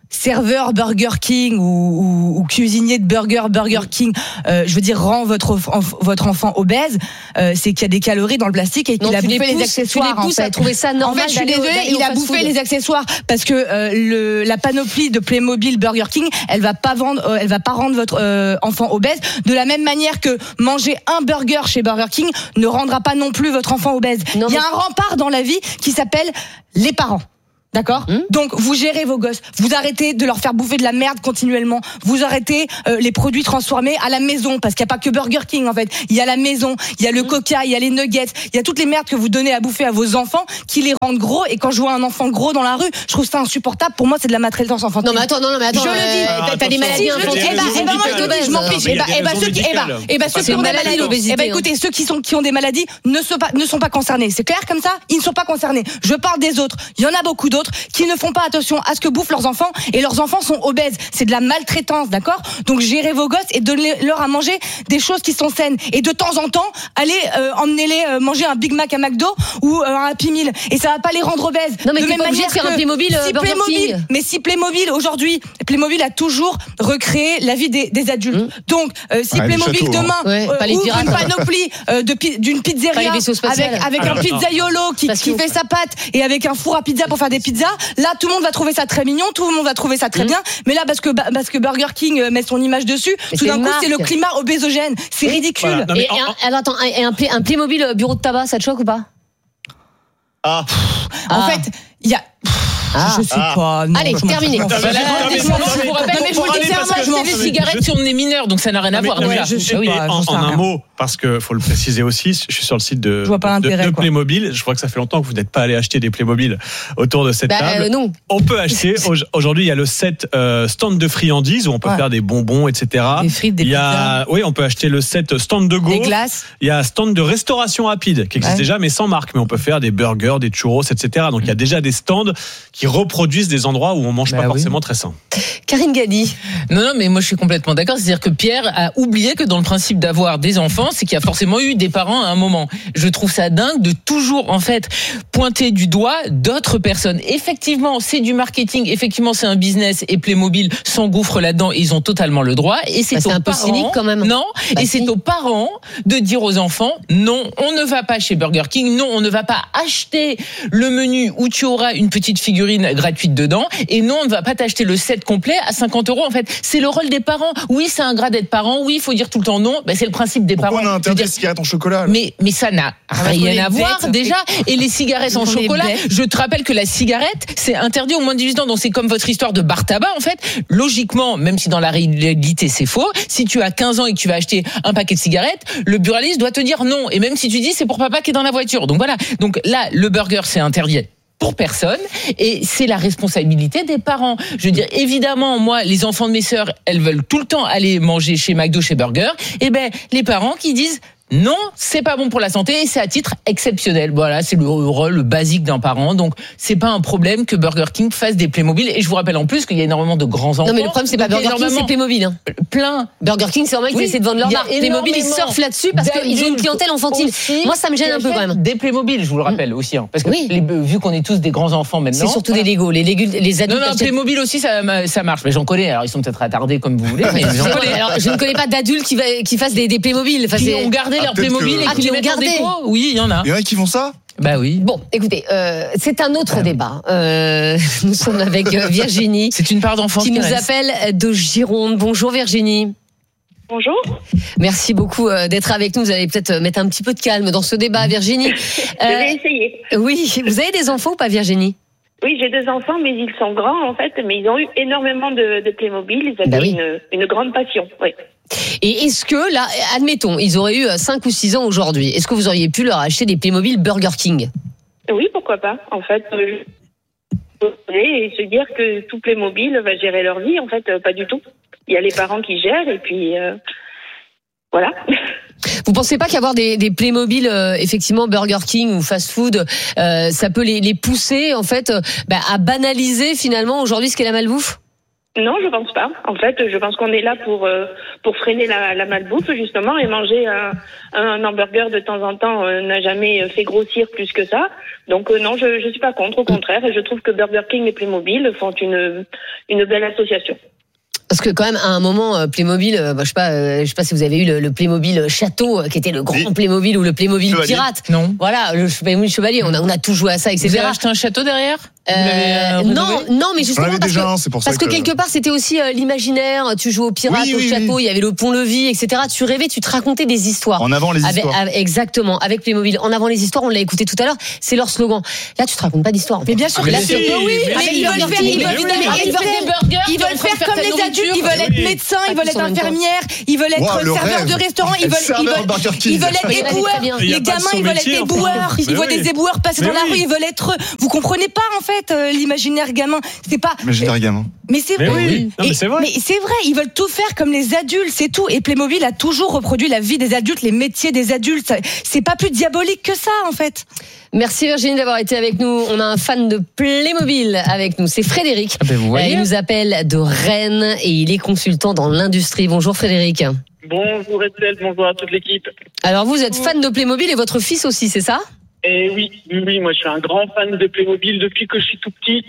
serveur Burger King ou, ou, ou cuisinier de burger Burger King, euh, je veux dire, rend votre votre enfant obèse, euh, c'est qu'il y a des calories dans le plastique et qu'il a bouffé les, les accessoires. Tu les pousses en fait. à trouver ça normal. En fait, je suis désolée, il a bouffé les accessoires parce que euh, le, la panoplie de Playmobil Burger King, elle va pas vendre, euh, elle va pas rendre votre euh, enfant obèse. De la même manière que manger un burger chez Burger King ne rendra pas non plus votre enfant obèse. Non, il y a un rempart dans la vie qui s'appelle les parents. D'accord. Mmh. Donc vous gérez vos gosses, vous arrêtez de leur faire bouffer de la merde continuellement, vous arrêtez euh, les produits transformés à la maison, parce qu'il n'y a pas que Burger King en fait, il y a la maison, il y a le mmh. Coca, il y a les nuggets, il y a toutes les merdes que vous donnez à bouffer à vos enfants qui les rendent gros. Et quand je vois un enfant gros dans la rue, je trouve ça insupportable. Pour moi, c'est de la maltraitance infantile. Non mais attends, non, non mais attends, je euh, le dis, euh, t'as des maladies infantiles. Eh ben, eh ben moi je te dis, je m'en fiche. Eh ben, eh ben ceux qui, eh ben, eh ben ceux qui ont des maladies, eh ben écoutez, ceux qui sont qui ont des maladies ne sont pas ne sont pas concernés. C'est clair comme ça, ils ne sont pas concernés. Je parle des autres. Il y en a beaucoup d'autres qui ne font pas attention à ce que bouffent leurs enfants et leurs enfants sont obèses. C'est de la maltraitance, d'accord? Donc gérez vos gosses et donnez-leur à manger des choses qui sont saines. Et de temps en temps, allez euh, emmenez-les euh, manger un Big Mac à McDo ou euh, un Happy Meal. Et ça va pas les rendre obèses. Non mais de t'es même pas obligé de faire un Playmobil euh, si Burger Playmobil, King. Mais si Playmobil aujourd'hui, Playmobil a toujours recréé la vie des, des adultes. Mmh. Donc euh, si ah, Playmobil châteaux, demain hein. ouais, euh, ouvre une panoplie euh, de, d'une pizzeria avec, avec un pizzaiolo qui, qui fait sa pâte et avec un four à pizza pour faire des pizzas, là tout le monde va trouver ça très mignon, tout le monde va trouver ça très mmh. bien, mais là parce que parce que Burger King met son image dessus, mais tout d'un coup c'est le climat obésogène, c'est ridicule. Voilà. Non, et, en, un, alors attends, et un, un Playmobil bureau de tabac, ça te choque ou pas? Ah. En ah. fait, il y a Ah. Je sais ah. pas. Non, Allez, terminé. Je vous rappelle, mais je vous dis clairement, acheter des cigarettes si on est mineur, donc ça n'a rien à voir. Je sais pas. En un mot, parce que faut le préciser aussi, je suis sur le site de, de, de Playmobil. Je crois que ça fait longtemps que vous n'êtes pas allé acheter des Playmobil autour de cette bah, table. Euh, non. On peut acheter. Aujourd'hui, il y a le set euh, stand de friandises où on peut ouais. faire des bonbons, et cetera. Des frites, des il y a, oui, on peut acheter le set stand de go. Des glaces. Il y a un stand de restauration rapide qui existe ouais. déjà, mais sans marque. Mais on peut faire des burgers, des churros, et cetera. Donc il y a déjà des stands qui reproduisent des endroits où on mange bah pas oui. forcément très sain. Karine Galli. Non, non, mais moi je suis complètement d'accord. C'est-à-dire que Pierre a oublié que dans le principe d'avoir des enfants, c'est qu'il y a forcément eu des parents à un moment. Je trouve ça dingue de toujours en fait pointer du doigt d'autres personnes. Effectivement, c'est du marketing. Effectivement, c'est un business et Playmobil s'engouffre là-dedans. Et ils ont totalement le droit. Et c'est, bah, c'est aux un peu parents, cynique quand même. Non. Bah, et si. c'est aux parents de dire aux enfants non, on ne va pas chez Burger King. Non, on ne va pas acheter le menu où tu auras une petite figurine gratuite dedans. Et non, on ne va pas t'acheter le set complet à cinquante euros. En fait, c'est le rôle des parents. Oui, c'est un gras d'être parent. Oui, il faut dire tout le temps non. Ben, c'est le principe des Pourquoi parents. Pourquoi on a interdit les cigarettes en chocolat? Mais, mais ça n'a rien à voir bêtes. déjà. Et les cigarettes en chocolat, je te rappelle que la cigarette, c'est interdit au moins de dix-huit ans. Donc c'est comme votre histoire de bar tabac. En fait, logiquement, même si dans la réalité c'est faux, si tu as quinze ans et que tu vas acheter un paquet de cigarettes, le buraliste doit te dire non. Et même si tu dis c'est pour papa qui est dans la voiture. Donc voilà. Donc là, le burger, c'est interdit pour personne, et c'est la responsabilité des parents. Je veux dire, évidemment, moi, les enfants de mes sœurs, elles veulent tout le temps aller manger chez McDo, chez Burger. Et ben, les parents qui disent non, c'est pas bon pour la santé et c'est à titre exceptionnel. Voilà, c'est le rôle le basique d'un parent. Donc, c'est pas un problème que Burger King fasse des Playmobil. Et je vous rappelle en plus qu'il y a énormément de grands enfants. Non, mais le problème, c'est pas Burger King, c'est Playmobil. Hein. Plein. Burger King, c'est normal qu'ils oui, essaient de vendre leur marque. Playmobil, ils surfent là-dessus parce qu'ils ont une clientèle enfantine. Moi, ça me gêne un peu quand même. Des Playmobil, je vous le rappelle mmh. aussi. Hein, parce que oui. les, vu qu'on est tous des grands enfants maintenant. C'est surtout voilà. des Lego. Les, Lego, les adultes. Non, non, Playmobil aussi, ça, ça marche. Mais j'en connais. Alors, ils sont peut-être attardés comme vous voulez. Mais j'en connais. Alors, je ne connais pas d'adultes qui, va, qui fassent des, des Playmobil. Enfin, qui ont gardé leur Playmobil. Ah, qui l'ont gardé. Oui, il y en a. Il y en a qui font ça? Bah oui. Bon, écoutez, euh, c'est un autre débat. Euh, nous sommes avec Virginie. C'est une part d'enfance qui nous appelle de Gironde. Bonjour Virginie. Bonjour. Merci beaucoup d'être avec nous. Vous allez peut-être mettre un petit peu de calme dans ce débat, Virginie. Je vais essayer. Oui, vous avez des enfants ou pas, Virginie? Oui, j'ai deux enfants, mais ils sont grands en fait, mais ils ont eu énormément de, de Playmobil. Ils avaient bah oui. une, une grande passion. Oui. Et est-ce que, là, admettons, ils auraient eu cinq ou six ans aujourd'hui, est-ce que vous auriez pu leur acheter des Playmobil Burger King? Oui, pourquoi pas. En fait, euh, et se dire que tout Playmobil va gérer leur vie, en fait, euh, pas du tout. Il y a les parents qui gèrent, et puis, euh, voilà. Vous pensez pas qu'avoir des, des Playmobil, euh, effectivement, Burger King ou fast food, euh, ça peut les, les pousser, en fait, euh, bah, à banaliser, finalement, aujourd'hui, ce qu'est la malbouffe? Non, je pense pas. En fait, je pense qu'on est là pour euh, pour freiner la, la malbouffe justement, et manger un, un hamburger de temps en temps euh, n'a jamais fait grossir plus que ça. Donc euh, non, je je suis pas contre, au contraire, et je trouve que Burger King et Playmobil font une une belle association. Parce que quand même, à un moment, Playmobil, bah, je sais pas, euh, je sais pas si vous avez eu le, le Playmobil Château, qui était le grand oui. Playmobil, ou le Playmobil Chevalier. Pirate. Non. Voilà, le Playmobil Chevalier. On a, on a tout joué à ça, et cetera. Vous avez acheté un château derrière? Euh, non, non, mais justement parce, déjà, que, c'est pour parce ça que, que quelque part c'était aussi euh, l'imaginaire. Tu jouais au pirate, oui, au oui, château, oui. Il y avait le pont-levis, et cetera. Tu rêvais, tu te racontais des histoires. En avant les avec, histoires. Avec, exactement, avec Playmobil. En avant les histoires, on l'a écouté tout à l'heure. C'est leur slogan. Là, tu te racontes pas d'histoire. En fait. Mais bien sûr, là, si, que oui. Mais, mais ils veulent faire, ils veulent faire, ils veulent faire comme les adultes. Ils veulent être médecins, ils veulent être infirmières, ils veulent être serveurs de restaurant, ils veulent, ils veulent être éboueurs. Les gamins, ils veulent être éboueurs. Ils voient des éboueurs passer dans la rue, ils veulent être. Vous comprenez pas en fait l'imaginaire gamin, c'est pas imaginaire gamin. Mais c'est mais vrai. Oui. Non, mais c'est vrai. Mais c'est vrai, ils veulent tout faire comme les adultes, c'est tout. Et Playmobil a toujours reproduit la vie des adultes, les métiers des adultes. C'est pas plus diabolique que ça en fait. Merci Virginie d'avoir été avec nous. On a un fan de Playmobil avec nous, c'est Frédéric. Ah ben vous voyez. Il nous appelle de Rennes et il est consultant dans l'industrie. Bonjour Frédéric. Bonjour Estelle, bonjour à toute l'équipe. Alors vous êtes fan de Playmobil et votre fils aussi, c'est ça? Eh oui, oui, oui, moi je suis un grand fan de Playmobil depuis que je suis tout petit.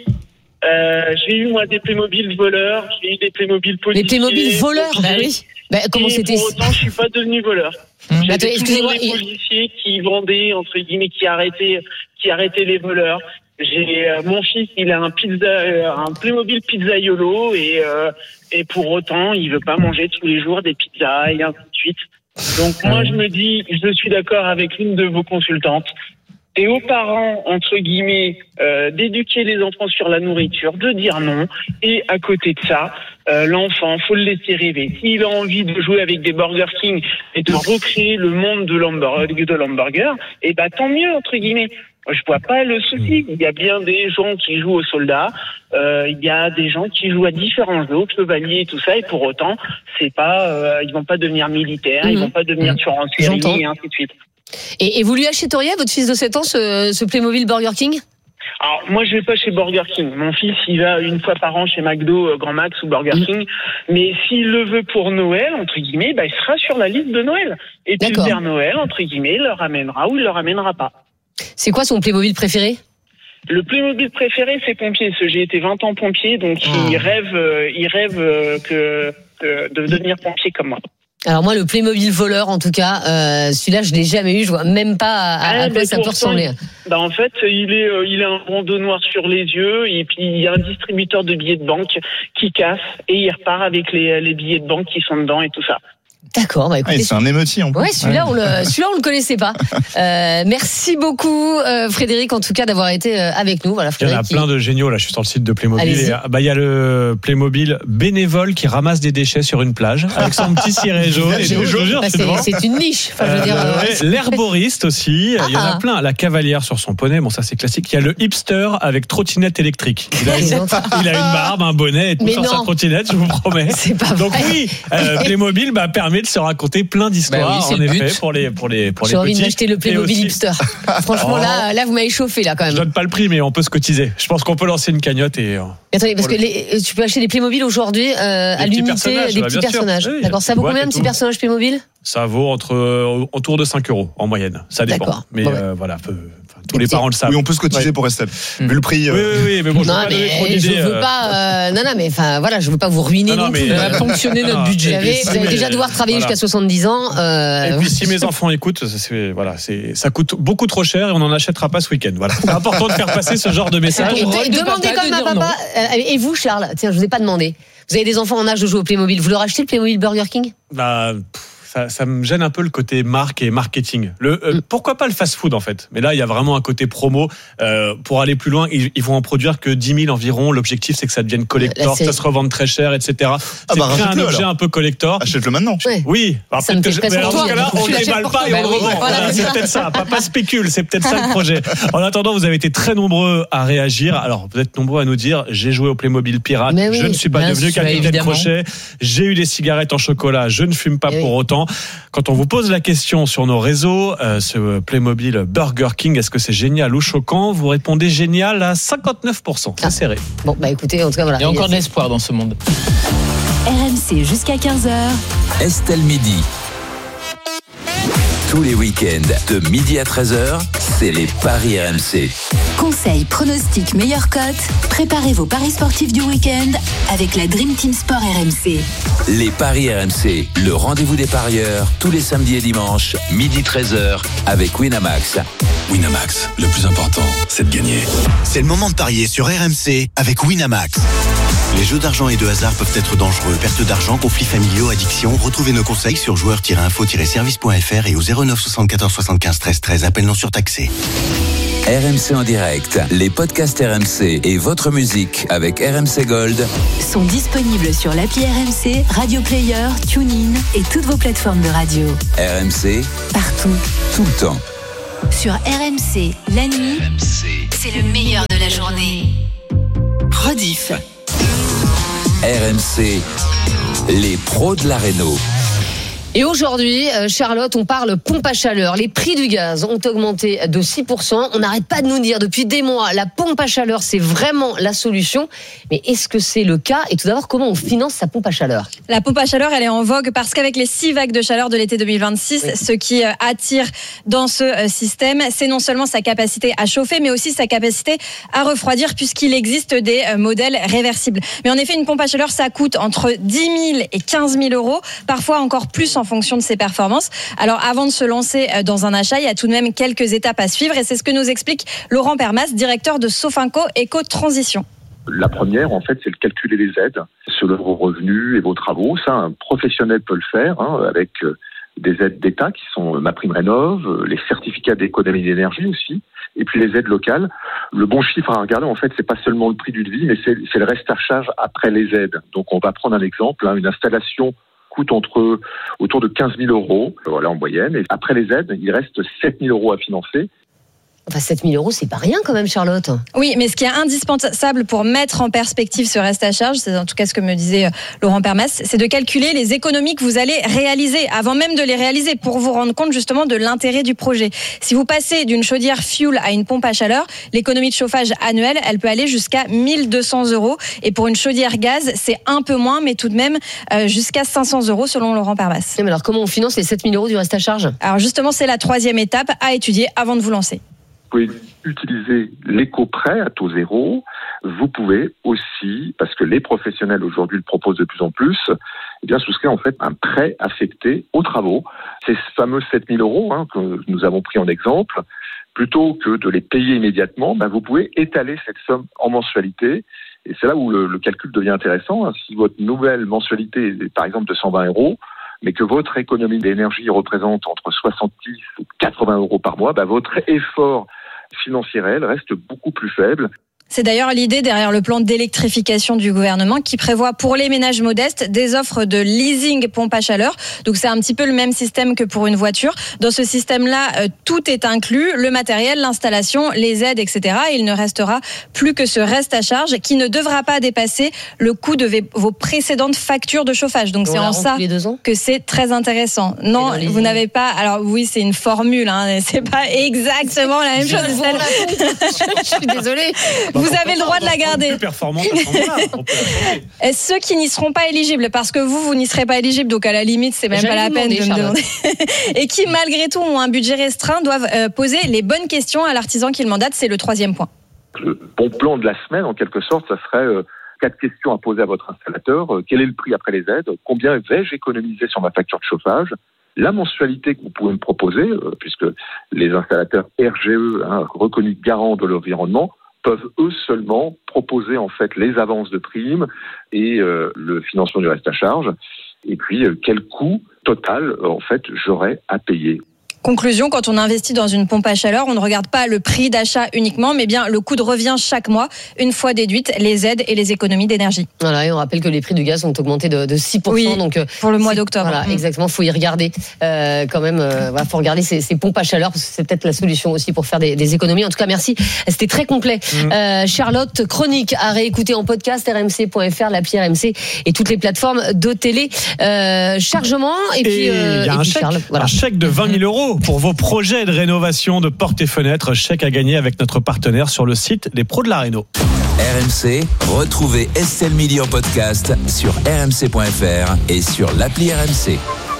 Euh, j'ai eu moi des Playmobil voleurs, j'ai eu des Playmobil policiers. Les Playmobil voleurs, bah oui. Bah, comment et c'était? Pour autant, je suis pas devenu voleur. Mmh. J'ai Attends, toujours des policiers qui vendaient, entre guillemets, qui arrêtaient, qui arrêtaient les voleurs. J'ai euh, mon fils, il a un pizza, euh, un Playmobil pizzaiolo et euh, et pour autant, il veut pas manger tous les jours des pizzas et ainsi de suite. Donc moi, je me dis, je suis d'accord avec l'une de vos consultantes. Et aux parents, entre guillemets, euh, d'éduquer les enfants sur la nourriture, de dire non. Et à côté de ça, euh, l'enfant, faut le laisser rêver. S'il a envie de jouer avec des Burger King et de recréer le monde de l'hamburger, de l'hamburger, et bah tant mieux, entre guillemets. Je vois pas le souci. Il y a bien des gens qui jouent aux soldats, euh, il y a des gens qui jouent à différents jeux, chevaliers et tout ça, et pour autant, c'est pas, euh, ils vont pas devenir militaires, mmh. ils vont pas devenir tueurs en série et ainsi de suite. Et, et vous lui achèteriez à votre fils de sept ans ce, ce Playmobil Burger King? Alors moi je vais pas chez Burger King. Mon fils il va une fois par an chez McDo, Grand Max ou Burger mmh. King. Mais s'il le veut pour Noël entre guillemets, bah il sera sur la liste de Noël. Et puis le Père Noël entre guillemets il le ramènera ou il le ramènera pas. C'est quoi son Playmobil préféré? Le Playmobil préféré c'est pompier. J'ai été vingt ans pompier donc ah. il rêve, euh, il rêve euh, que euh, de devenir pompier comme moi. Alors moi le Playmobil voleur en tout cas, euh, celui-là je l'ai jamais eu, je vois même pas à, à, à quoi ça peut ressembler. Bah en fait il est euh, il a un bandeau noir sur les yeux et puis il y a un distributeur de billets de banque qui casse et il repart avec les les billets de banque qui sont dedans et tout ça. D'accord, bah écoutez, ah, c'est un émoji en plus. Ouais, celui-là on le celui-là on le connaissait pas. Euh, merci beaucoup euh, Frédéric en tout cas d'avoir été euh, avec nous. Voilà, Frédéric, il y en a plein de géniaux là, je suis sur le site de Playmobil. Et, bah il y a le Playmobil bénévole qui ramasse des déchets sur une plage avec son petit ciré jaune. Et nous, je vous jure, bah, c'est, c'est une niche. Enfin, je veux dire, euh, ouais, l'herboriste aussi, ah, il y en a plein. La cavalière sur son poney, bon ça c'est classique. Il y a le hipster avec trottinette électrique. Il a une, il a une barbe, un bonnet et tout sur sa trottinette, je vous promets. C'est pas Donc vrai. oui, euh, Playmobil bah, permet de se raconter plein d'histoires, bah oui, en effet, but. pour les, pour les, pour les petits. J'ai envie de m'acheter le Playmobil aussi... hipster. Franchement, oh. là, là, vous m'avez chauffé, là, quand même. Je donne pas le prix, mais on peut se cotiser. Je pense qu'on peut lancer une cagnotte et. Euh, Attendez, parce que les, tu peux acheter des Playmobil aujourd'hui, euh, à l'unité, des petits personnages. Oui, d'accord. Ça vaut combien un petit personnage Playmobil? Ça vaut entre, euh, autour de cinq euros, en moyenne. Ça dépend. D'accord. Mais, bon, euh, ouais. voilà, peu, tous les parents le savent. Oui, on peut se cotiser ouais. pour Estelle. Mmh. Vu le prix. Euh... Oui, oui, oui, mais bon, je non, veux mais pas je veux euh... pas. Euh, non, non, mais enfin, voilà, je veux pas vous ruiner non, non, plus. Euh, ponctionner notre budget. Vous avez, vous allez déjà devoir travailler voilà. jusqu'à soixante-dix ans. Euh... Et puis, si mes enfants écoutent, c'est, voilà, c'est, ça coûte beaucoup trop cher et on n'en achètera pas ce week-end. Voilà. C'est important de faire passer ce genre de message. Et de, demandez comme à papa. Et vous, Charles, tiens, je vous ai pas demandé. Vous avez des enfants en âge de jouer au Playmobil. Vous leur achetez le Playmobil Burger King? Bah. Ça, ça me gêne un peu le côté marque et marketing. Le, euh, pourquoi pas le fast-food en fait? Mais là, il y a vraiment un côté promo. Euh, pour aller plus loin, ils, ils vont en produire que dix mille environ. L'objectif, c'est que ça devienne collector, que ça se revende très cher, et cetera. Ah bah, c'est un objet alors. un peu collector. Achète-le maintenant. Ouais. Oui. Alors, ça me fait je, mais dans ce cas-là, on ne déballe pas et on le revend. Voilà, c'est peut-être ça. Papa spécule, c'est peut-être ça le projet. En attendant, vous avez été très nombreux à réagir. Alors, vous êtes nombreux à nous dire, j'ai joué au Playmobil pirate, oui, je ne suis pas devenu capitaine crochet, j'ai eu des cigarettes en chocolat, je ne fume pas oui, pour autant. temps. Quand on vous pose la question sur nos réseaux, euh, ce Playmobil Burger King, est-ce que c'est génial ou choquant? Vous répondez génial à cinquante-neuf pour cent. C'est ah. serré. Bon, bah écoutez, en tout cas, voilà. Il y a encore de l'espoir dans ce monde. R M C jusqu'à quinze heures. Estelle Midi. Tous les week-ends, de midi à treize heures, c'est les Paris R M C. Conseils, pronostics, meilleures cotes. Préparez vos paris sportifs du week-end avec la Dream Team Sport R M C. Les Paris R M C, le rendez-vous des parieurs, tous les samedis et dimanches, midi treize heures, avec Winamax. Winamax, le plus important, c'est de gagner. C'est le moment de parier sur R M C avec Winamax. Les jeux d'argent et de hasard peuvent être dangereux. Perte d'argent, conflits familiaux, addiction. Retrouvez nos conseils sur joueurs tiret info tiret service point f r et au zéro neuf soixante-quatorze soixante-quinze treize treize. Appel non surtaxé. R M C en direct, les podcasts R M C et votre musique avec R M C Gold sont disponibles sur l'appli R M C, Radio Player, TuneIn et toutes vos plateformes de radio. R M C, partout, tout le temps. Sur R M C, la nuit, R M C. C'est le meilleur de la journée. Rediff. R M C, les pros de la réno. Et aujourd'hui, Charlotte, on parle pompe à chaleur. Les prix du gaz ont augmenté de six pour cent. On n'arrête pas de nous dire depuis des mois, la pompe à chaleur, c'est vraiment la solution. Mais est-ce que c'est le cas? Et tout d'abord, comment on finance sa pompe à chaleur? La pompe à chaleur, elle est en vogue parce qu'avec les six vagues de chaleur de l'été deux mille vingt-six, oui. ce qui attire dans ce système, c'est non seulement sa capacité à chauffer, mais aussi sa capacité à refroidir, puisqu'il existe des modèles réversibles. Mais en effet, une pompe à chaleur, ça coûte entre dix mille et quinze mille euros, parfois encore plus en fonction de ses performances. Alors avant de se lancer dans un achat, il y a tout de même quelques étapes à suivre et c'est ce que nous explique Laurent Permas, directeur de Sofinco Éco-Transition. La première, en fait, c'est de calculer les aides selon vos revenus et vos travaux. Ça, un professionnel peut le faire hein, avec des aides d'État qui sont MaPrimeRénov', les certificats d'économie d'énergie aussi, et puis les aides locales. Le bon chiffre à regarder, en fait, c'est pas seulement le prix du devis, mais c'est, c'est le reste à charge après les aides. Donc, on va prendre un exemple, hein, une installation coûte entre autour de quinze mille euros, voilà en moyenne. Et après les aides, il reste sept mille euros à financer. Enfin, sept mille euros, c'est pas rien quand même, Charlotte. Oui, mais ce qui est indispensable pour mettre en perspective ce reste à charge, c'est en tout cas ce que me disait Laurent Permas, c'est de calculer les économies que vous allez réaliser, avant même de les réaliser, pour vous rendre compte justement de l'intérêt du projet. Si vous passez d'une chaudière fuel à une pompe à chaleur, l'économie de chauffage annuelle, elle peut aller jusqu'à mille deux cents euros. Et pour une chaudière gaz, c'est un peu moins, mais tout de même euh, jusqu'à cinq cents euros selon Laurent Permas. Mais alors, comment on finance les sept mille euros du reste à charge? Alors justement, c'est la troisième étape à étudier avant de vous lancer. Vous pouvez utiliser l'éco-prêt à taux zéro. Vous pouvez aussi, parce que les professionnels aujourd'hui le proposent de plus en plus, eh bien souscrire en fait un prêt affecté aux travaux. Ces fameux sept mille euros hein, que nous avons pris en exemple, plutôt que de les payer immédiatement, ben vous pouvez étaler cette somme en mensualité. Et c'est là où le, le calcul devient intéressant. Hein. Si votre nouvelle mensualité est par exemple de cent vingt euros, mais que votre économie d'énergie représente entre soixante-dix et quatre-vingts euros par mois, ben votre effort financier réel reste beaucoup plus faible. C'est d'ailleurs l'idée derrière le plan d'électrification du gouvernement qui prévoit pour les ménages modestes des offres de leasing pompe à chaleur. Donc c'est un petit peu le même système que pour une voiture. Dans ce système-là, euh, tout est inclus, le matériel, l'installation, les aides, et cetera. Et il ne restera plus que ce reste à charge qui ne devra pas dépasser le coût de vos précédentes factures de chauffage. Donc on c'est en ça que c'est très intéressant. Non, vous n'avez pas... Alors oui, c'est une formule, hein, c'est pas exactement la même chose. Je suis désolée. Vous avez le droit de la garder. Ceux qui n'y seront pas éligibles, parce que vous, vous n'y serez pas éligibles, donc à la limite, c'est même J'allais pas la peine demander, de me demander. Et qui, malgré tout, ont un budget restreint, doivent euh, poser les bonnes questions à l'artisan qui le mandate. C'est le troisième point. Le bon plan de la semaine, en quelque sorte, ça serait euh, quatre questions à poser à votre installateur. Euh, quel est le prix après les aides? Combien vais-je économiser sur ma facture de chauffage? La mensualité que vous pouvez me proposer, euh, puisque les installateurs R G E, hein, reconnus garants de l'environnement, peuvent eux seulement proposer en fait les avances de primes et euh, le financement du reste à charge. Et puis euh, quel coût total euh, en fait j'aurais à payer. Conclusion, quand on investit dans une pompe à chaleur, on ne regarde pas le prix d'achat uniquement, mais bien le coût de revient chaque mois, une fois déduites les aides et les économies d'énergie. Voilà, et on rappelle que les prix du gaz ont augmenté de, de six pour cent. Oui, donc, pour le mois d'octobre. Voilà, mmh. exactement, il faut y regarder euh, quand même. Euh, voilà, faut regarder ces, ces pompes à chaleur, parce que c'est peut-être la solution aussi pour faire des, des économies. En tout cas, merci, c'était très complet. Mmh. Euh, Charlotte, chronique à réécouter en podcast, r m c point f r, l'appli R M C et toutes les plateformes de télé. Euh, chargement, et, et puis, euh, il y a et un, puis chèque, Charles, voilà. un chèque de vingt mille euros pour vos projets de rénovation de portes et fenêtres, chèque à gagner avec notre partenaire sur le site des pros de la réno. R M C, retrouvez Estelle Midi en podcast sur r m c point f r et sur l'appli R M C.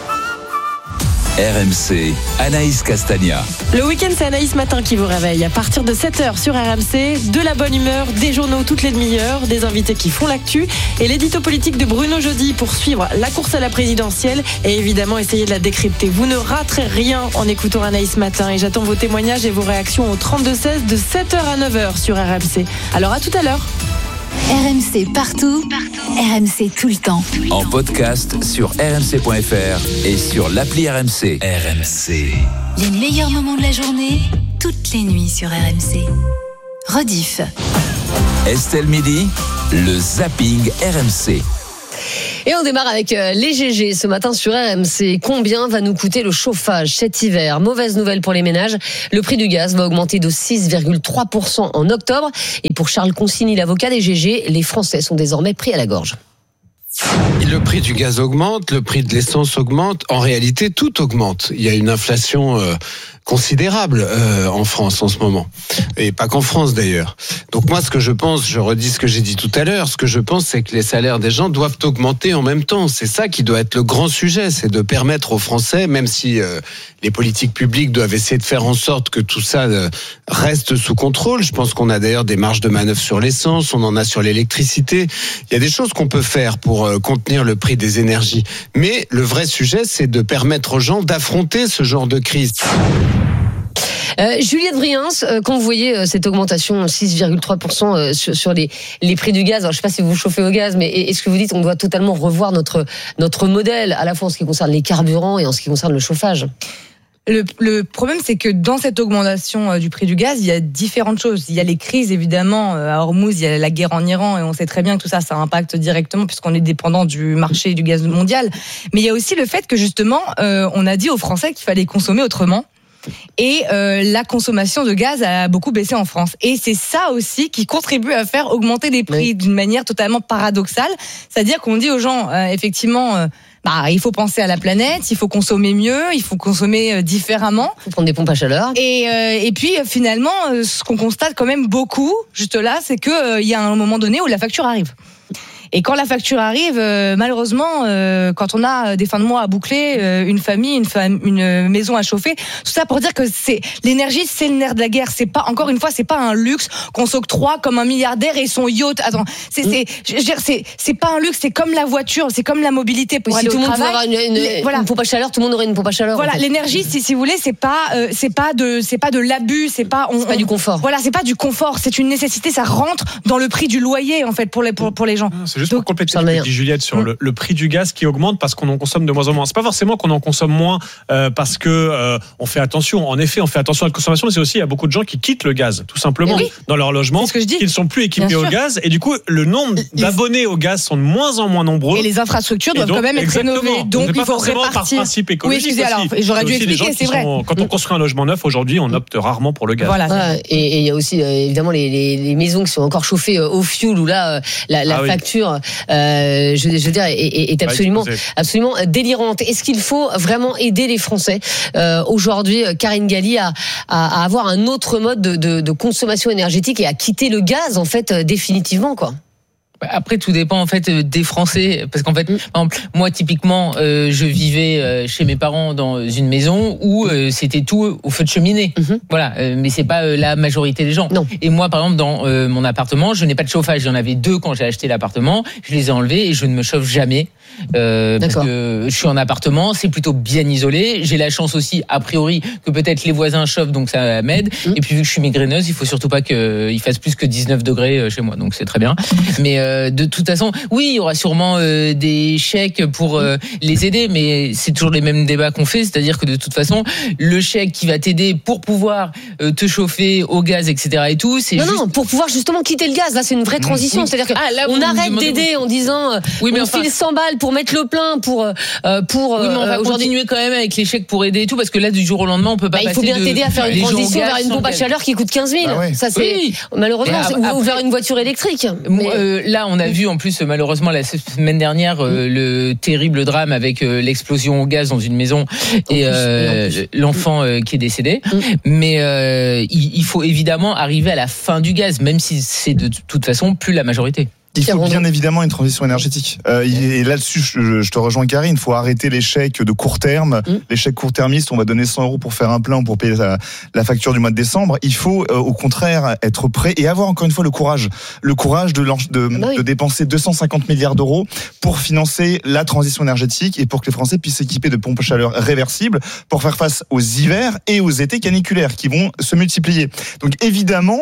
R M C, Anaïs Castagna. Le week-end, c'est Anaïs Matin qui vous réveille. À partir de sept heures sur R M C, de la bonne humeur, des journaux toutes les demi-heures, des invités qui font l'actu et l'édito politique de Bruno Jeudi pour suivre la course à la présidentielle et évidemment essayer de la décrypter. Vous ne raterez rien en écoutant Anaïs Matin et j'attends vos témoignages et vos réactions au trente-deux seize de sept heures à neuf heures sur R M C. Alors à tout à l'heure. R M C partout, partout. R M C tout le temps. En podcast sur r m c point f r et sur l'appli R M C. R M C. Les meilleurs moments de la journée, toutes les nuits sur R M C. Rediff. Estelle Midi, le zapping R M C. Et on démarre avec les G G ce matin sur R M C. Combien va nous coûter le chauffage cet hiver ? Mauvaise nouvelle pour les ménages. Le prix du gaz va augmenter de six virgule trois pour cent en octobre. Et pour Charles Consigny, l'avocat des G G, les Français sont désormais pris à la gorge. Le prix du gaz augmente, le prix de l'essence augmente. En réalité, tout augmente. Il y a une inflation euh, considérable euh, en France en ce moment. Et pas qu'en France d'ailleurs. Donc moi, ce que je pense, je redis ce que j'ai dit tout à l'heure, ce que je pense, c'est que les salaires des gens doivent augmenter en même temps. C'est ça qui doit être le grand sujet, c'est de permettre aux Français, même si euh, les politiques publiques doivent essayer de faire en sorte que tout ça euh, reste sous contrôle. Je pense qu'on a d'ailleurs des marges de manœuvre sur l'essence, on en a sur l'électricité. Il y a des choses qu'on peut faire pour euh, contenir le prix des énergies. Mais le vrai sujet, c'est de permettre aux gens d'affronter ce genre de crise. Euh, Juliette Vriens, euh, quand vous voyez euh, cette augmentation six virgule trois pour cent euh, sur, sur les, les prix du gaz, alors je ne sais pas si vous chauffez au gaz, mais est-ce que vous dites qu'on doit totalement revoir notre, notre modèle, à la fois en ce qui concerne les carburants et en ce qui concerne le chauffage ? Le, le problème, c'est que dans cette augmentation du prix du gaz, il y a différentes choses. Il y a les crises, évidemment. À Hormuz, il y a la guerre en Iran, et on sait très bien que tout ça, ça impacte directement puisqu'on est dépendant du marché du gaz mondial. Mais il y a aussi le fait que, justement, euh, on a dit aux Français qu'il fallait consommer autrement. Et euh, la consommation de gaz a beaucoup baissé en France. Et c'est ça aussi qui contribue à faire augmenter les prix oui. d'une manière totalement paradoxale. C'est-à-dire qu'on dit aux gens, euh, effectivement... Euh, Bah, il faut penser à la planète, il faut consommer mieux, il faut consommer différemment. Il faut prendre des pompes à chaleur. Et, euh, et puis finalement, ce qu'on constate quand même beaucoup, juste là, c'est qu'il euh, y a un moment donné où la facture arrive. Et quand la facture arrive, euh, malheureusement, euh, quand on a des fins de mois à boucler, euh, une famille, une, fam- une maison à chauffer, tout ça pour dire que c'est l'énergie, c'est le nerf de la guerre. C'est pas, encore une fois, c'est pas un luxe qu'on s'octroie comme un milliardaire et son yacht. Attends, c'est, c'est, je veux dire, c'est, c'est pas un luxe, c'est comme la voiture, c'est comme la mobilité pour si aller tout au le monde travail. Pouvait avoir une, une, Les, voilà. une pompe à chaleur, tout le monde aurait une pompe à chaleur. Voilà, en fait. l'énergie, si, si vous voulez, c'est pas, euh, c'est pas de, c'est pas de l'abus, c'est pas, on, c'est pas on, du confort. Voilà, c'est pas du confort, c'est une nécessité, ça rentre dans le prix du loyer en fait pour les, pour, pour les gens. Ah, c'est juste Donc, pour compléter. Dit Juliette sur mmh. le, le prix du gaz qui augmente parce qu'on en consomme de moins en moins. C'est pas forcément qu'on en consomme moins euh, parce que euh, on fait attention. En effet, on fait attention à la consommation, mais c'est aussi il y a beaucoup de gens qui quittent le gaz, tout simplement, oui. dans leur logement, qui ne sont plus équipés au gaz, et du coup le nombre d'abonnés au gaz sont de moins en moins nombreux. Et les infrastructures doivent donc, quand même être rénovées. Donc, donc il faut répartir. Par principe écologique. Oui, excusez, alors, j'aurais dû expliquer, c'est vrai. Sont, quand on construit un logement neuf aujourd'hui, on opte rarement pour le gaz. Voilà. voilà. Et il y a aussi euh, évidemment les, les, les maisons qui sont encore chauffées euh, au fioul où là euh, la, la ah, facture, oui. euh, je, je veux dire. Est, est absolument, absolument délirante. Est-ce qu'il faut vraiment aider les Français euh, aujourd'hui, Karine Galli, à, à, à avoir un autre mode de, de, de consommation énergétique et à quitter le gaz en fait définitivement, quoi? Après, tout dépend en fait des Français, parce qu'en fait, par exemple, moi typiquement, euh, je vivais euh, chez mes parents dans une maison où euh, c'était tout au feu de cheminée. Mm-hmm. Voilà, euh, mais c'est pas euh, la majorité des gens. Non. Et moi, par exemple, dans euh, mon appartement, je n'ai pas de chauffage. J'en avais deux quand j'ai acheté l'appartement. Je les ai enlevés et je ne me chauffe jamais. Euh, parce que je suis en appartement, c'est plutôt bien isolé. J'ai la chance aussi, a priori, que peut-être les voisins chauffent, donc ça m'aide. Mmh. Et puis vu que je suis migraineuse, il faut surtout pas qu'il fasse plus que dix-neuf degrés chez moi, donc c'est très bien. Mais euh, euh, de toute façon, oui, il y aura sûrement euh, des chèques pour euh, les aider, mais c'est toujours les mêmes débats qu'on fait, c'est-à-dire que de toute façon, le chèque qui va t'aider pour pouvoir euh, te chauffer au gaz, et cetera et tout, c'est non, juste... non, pour pouvoir justement quitter le gaz. Là, c'est une vraie transition. Oui. C'est-à-dire qu'on ah, arrête d'aider en disant, euh, oui, mais on enfin... file cent balles pour mettre le plein, pour euh, pour. Oui, mais on va euh, continuer quand même avec les chèques pour aider et tout, parce que là, du jour au lendemain, on peut pas bah, passer. Il faut bien de, t'aider à faire une transition vers une pompe à chaleur qui coûte quinze mille. Bah ouais. Ça, c'est oui. malheureusement, après, ou vers une voiture électrique. Mais... Euh, là, on a vu en plus malheureusement la semaine dernière euh, le terrible drame avec euh, l'explosion au gaz dans une maison et euh, l'enfant euh, qui est décédé. Mm. Mais euh, il, il faut évidemment arriver à la fin du gaz, même si c'est de toute façon plus la majorité. Il faut bien évidemment une transition énergétique. Euh, et là-dessus, je, je te rejoins, Karine. Il faut arrêter les chèques de court terme. Mmh. Les chèques court-termistes, on va donner cent euros pour faire un plein ou pour payer la, la facture du mois de décembre. Il faut, euh, au contraire, être prêt et avoir encore une fois le courage, le courage de, de, ah bah oui. de dépenser deux cent cinquante milliards d'euros pour financer la transition énergétique et pour que les Français puissent s'équiper de pompes à chaleur réversibles pour faire face aux hivers et aux étés caniculaires qui vont se multiplier. Donc évidemment,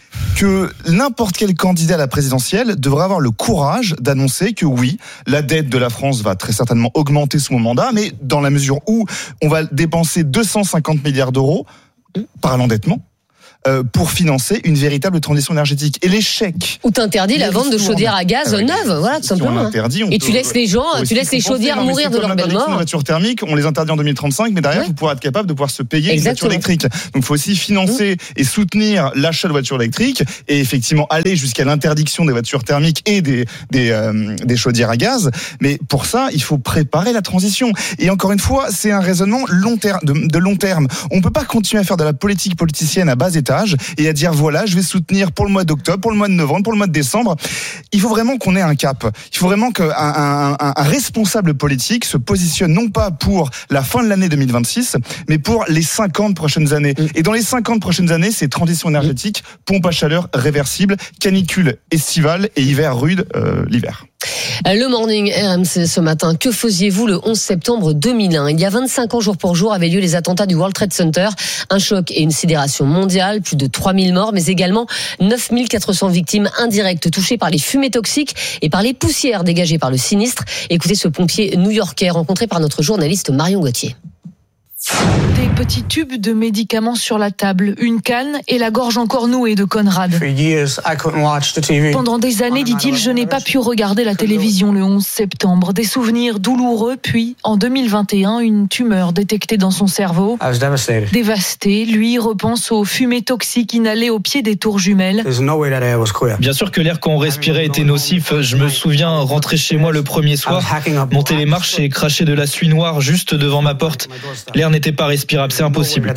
que n'importe quel candidat à la présidentielle devrait avoir le courage d'annoncer que oui, la dette de la France va très certainement augmenter sous mon mandat, mais dans la mesure où on va dépenser deux cent cinquante milliards d'euros par l'endettement pour financer une véritable transition énergétique. Et les chèques... Ou t'interdis la vente de chaudières à gaz ah oui. neuves, voilà, tout si simplement. On interdit, on et peut, tu laisses les gens, tu laisses les chaudières mourir de leur belle mort. Les voitures thermiques, on les interdit en deux mille trente-cinq, mais derrière, ouais. vous pourrez être capable de pouvoir se payer Exactement. Une voiture électrique. Donc, il faut aussi financer mmh. et soutenir l'achat de voitures électriques et effectivement aller jusqu'à l'interdiction des voitures thermiques et des, des, euh, des chaudières à gaz. Mais pour ça, il faut préparer la transition. Et encore une fois, c'est un raisonnement long terme, de, de long terme. On ne peut pas continuer à faire de la politique politicienne à bas étage et à dire voilà, je vais soutenir pour le mois d'octobre, pour le mois de novembre, pour le mois de décembre. Il faut vraiment qu'on ait un cap. Il faut vraiment qu'un un, un, un responsable politique se positionne non pas pour la fin de l'année deux mille vingt-six, mais pour les cinquante prochaines années. Et dans les cinquante prochaines années, c'est transition énergétique, pompe à chaleur réversible, canicule estivale et hiver rude euh, l'hiver. Le Morning R M C ce matin. Que faisiez-vous le onze septembre deux mille un ? Il y a vingt-cinq ans, jour pour jour, avaient lieu les attentats du World Trade Center. Un choc et une sidération mondiale. Plus de trois mille morts, mais également neuf mille quatre cents victimes indirectes touchées par les fumées toxiques et par les poussières dégagées par le sinistre. Écoutez ce pompier new-yorkais rencontré par notre journaliste Marion Gauthier. Des petits tubes de médicaments sur la table, une canne et la gorge encore nouée de Conrad. Pendant des années, dit-il, je n'ai pas pu regarder la télévision le onze septembre. Des souvenirs douloureux, puis en deux mille vingt et un, une tumeur détectée dans son cerveau. Dévasté, lui repense aux fumées toxiques inhalées au pied des tours jumelles. Bien sûr que l'air qu'on respirait était nocif. Je me souviens rentrer chez moi le premier soir, monter les marches et cracher de la suie noire juste devant ma porte. L'air n'était pas respirable, c'est impossible.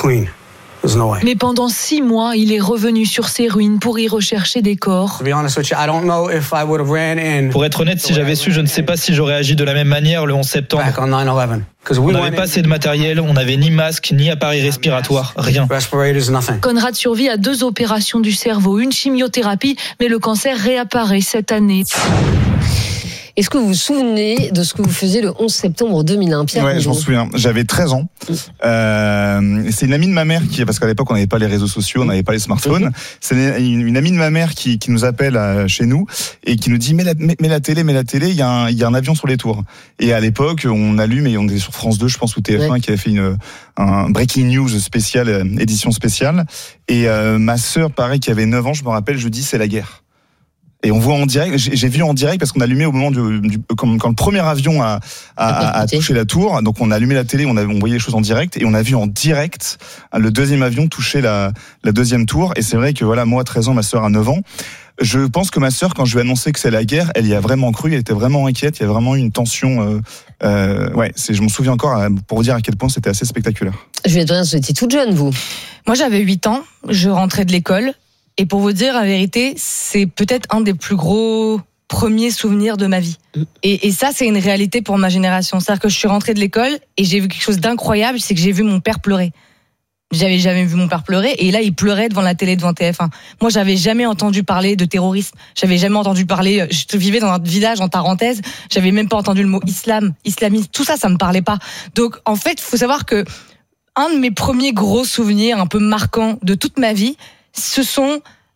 Mais pendant six mois, il est revenu sur ces ruines pour y rechercher des corps. Pour être honnête, si j'avais su, je ne sais pas si j'aurais agi de la même manière le onze septembre. On n'avait pas assez de matériel, on n'avait ni masque, ni appareil respiratoire, rien. Conrad survit à deux opérations du cerveau, une chimiothérapie, mais le cancer réapparaît cette année. Est-ce que vous vous souvenez de ce que vous faisiez le onze septembre deux mille un, Pierre? Ouais, je m'en souviens. J'avais treize ans. Euh, c'est une amie de ma mère qui, parce qu'à l'époque on n'avait pas les réseaux sociaux, on n'avait pas les smartphones. Mm-hmm. C'est une, une amie de ma mère qui, qui nous appelle à, chez nous et qui nous dit mets la, mets, mets la télé, mets la télé. Il y a un, il y a un avion sur les tours. Et à l'époque, on allume et on était sur France deux, je pense, ou T F un, ouais. qui avait fait une un breaking news spéciale, édition spéciale. Et euh, ma sœur, pareil, qui avait neuf ans, je me rappelle, je dis c'est la guerre. Et on voit en direct, j'ai vu en direct parce qu'on a allumé au moment du, du quand, quand le premier avion a, a, a touché la tour. Donc on a allumé la télé, on, a, on voyait les choses en direct et on a vu en direct le deuxième avion toucher la, la deuxième tour. Et c'est vrai que voilà, moi treize ans, ma sœur a neuf ans. Je pense que ma sœur, quand je lui ai annoncé que c'est la guerre, elle y a vraiment cru, elle était vraiment inquiète. Il y a vraiment eu une tension. Euh, euh, ouais, c'est, je m'en souviens encore pour vous dire à quel point c'était assez spectaculaire. Juliette Dorion, vous étiez toute jeune, vous. Moi, j'avais huit ans. Je rentrais de l'école. Et pour vous dire la vérité, c'est peut-être un des plus gros premiers souvenirs de ma vie. Et, et ça, c'est une réalité pour ma génération. C'est-à-dire que je suis rentrée de l'école et j'ai vu quelque chose d'incroyable, c'est que j'ai vu mon père pleurer. J'avais jamais vu mon père pleurer et là, il pleurait devant la télé, devant T F un. Moi, j'avais jamais entendu parler de terrorisme. J'avais jamais entendu parler, je vivais dans un village en Tarentaise, j'avais même pas entendu le mot islam, islamisme. Tout ça, ça me parlait pas. Donc, en fait, il faut savoir que un de mes premiers gros souvenirs un peu marquants de toute ma vie, ce sont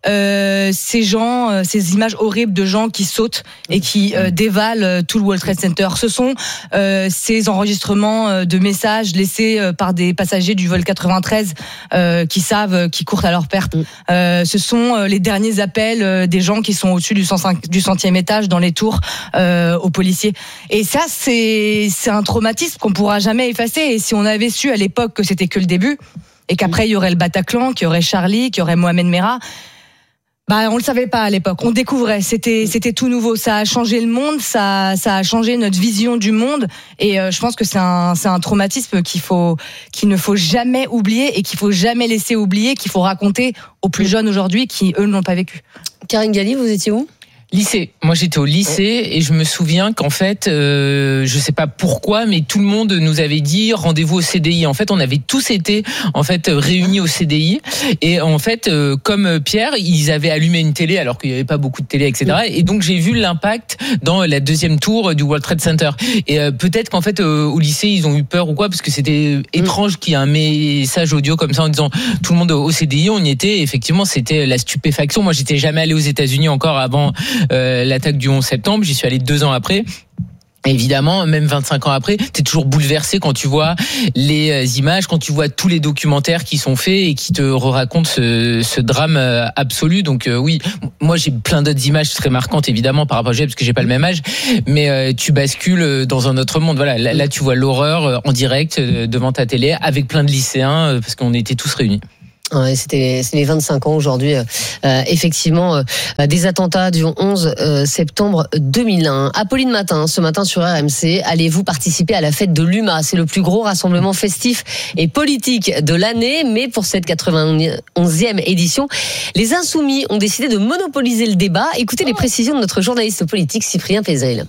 euh, ces gens, euh, ces images horribles de gens qui sautent et qui euh, dévalent euh, tout le World Trade Center. Ce sont euh, ces enregistrements euh, de messages laissés euh, par des passagers du vol quatre-vingt-treize euh, qui savent, euh, qui courent à leur perte. Euh, ce sont euh, les derniers appels euh, des gens qui sont au-dessus du, cent cinq, du centième étage dans les tours euh, aux policiers. Et ça, c'est, c'est un traumatisme qu'on pourra jamais effacer. Et si on avait su à l'époque que c'était que le début, et qu'après il y aurait le Bataclan, qu'il y aurait Charlie, qu'il y aurait Mohamed Merah, bah on le savait pas à l'époque. On découvrait, c'était c'était tout nouveau. Ça a changé le monde, ça ça a changé notre vision du monde. Et euh, je pense que c'est un c'est un traumatisme qu'il faut qu'il ne faut jamais oublier et qu'il faut jamais laisser oublier, qu'il faut raconter aux plus jeunes aujourd'hui qui eux ne l'ont pas vécu. Karine Galli, vous étiez où ? Lycée. Moi, j'étais au lycée et je me souviens qu'en fait, euh, je sais pas pourquoi, mais tout le monde nous avait dit rendez-vous au C D I. En fait, on avait tous été en fait réunis au C D I et en fait, euh, comme Pierre, ils avaient allumé une télé alors qu'il y avait pas beaucoup de télé, et cetera. Et donc j'ai vu l'impact dans la deuxième tour du World Trade Center. Et euh, peut-être qu'en fait, euh, au lycée, ils ont eu peur ou quoi, parce que c'était étrange qu'il y ait un message audio comme ça en disant tout le monde au C D I. On y était. Effectivement, c'était la stupéfaction. Moi, j'étais jamais allé aux États-Unis encore avant. Euh, l'attaque du onze septembre, j'y suis allé deux ans après. Évidemment, même vingt-cinq ans après, t'es toujours bouleversé quand tu vois les images, quand tu vois tous les documentaires qui sont faits et qui te racontent ce, ce drame absolu. Donc euh, oui, moi j'ai plein d'autres images très marquantes évidemment par rapport à G, parce que j'ai pas le même âge, mais euh, tu bascules dans un autre monde. Voilà, là, là tu vois l'horreur en direct devant ta télé avec plein de lycéens parce qu'on était tous réunis. Ouais, c'était c'est les vingt-cinq ans aujourd'hui. Euh, effectivement, euh, des attentats du onze septembre deux mille un. Apolline Matin, ce matin sur R M C, allez-vous participer à la fête de l'U M A ? C'est le plus gros rassemblement festif et politique de l'année, mais pour cette quatre-vingt-onzième édition, les Insoumis ont décidé de monopoliser le débat. Écoutez les précisions de notre journaliste politique Cyprien Pézel.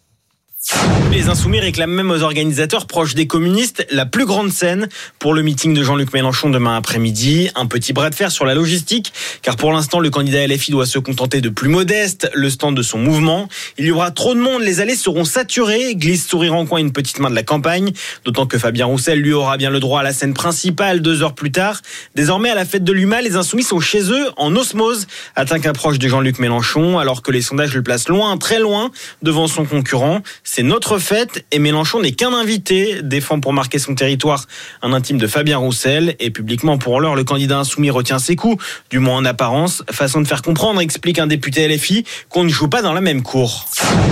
Les Insoumis réclament même aux organisateurs proches des communistes la plus grande scène pour le meeting de Jean-Luc Mélenchon demain après-midi. Un petit bras de fer sur la logistique, car pour l'instant, le candidat L F I doit se contenter de plus modeste, le stand de son mouvement. Il y aura trop de monde, les allées seront saturées, glisse sourire en coin une petite main de la campagne. D'autant que Fabien Roussel, lui, aura bien le droit à la scène principale deux heures plus tard. Désormais, à la fête de l'U M A, les Insoumis sont chez eux, en osmose, atteint qu'un proche de Jean-Luc Mélenchon, alors que les sondages le placent loin, très loin, devant son concurrent. C'est notre fête et Mélenchon n'est qu'un invité, défend pour marquer son territoire un intime de Fabien Roussel. Et publiquement, pour l'heure, le candidat insoumis retient ses coups, du moins en apparence. Façon de faire comprendre, explique un député L F I, qu'on ne joue pas dans la même cour.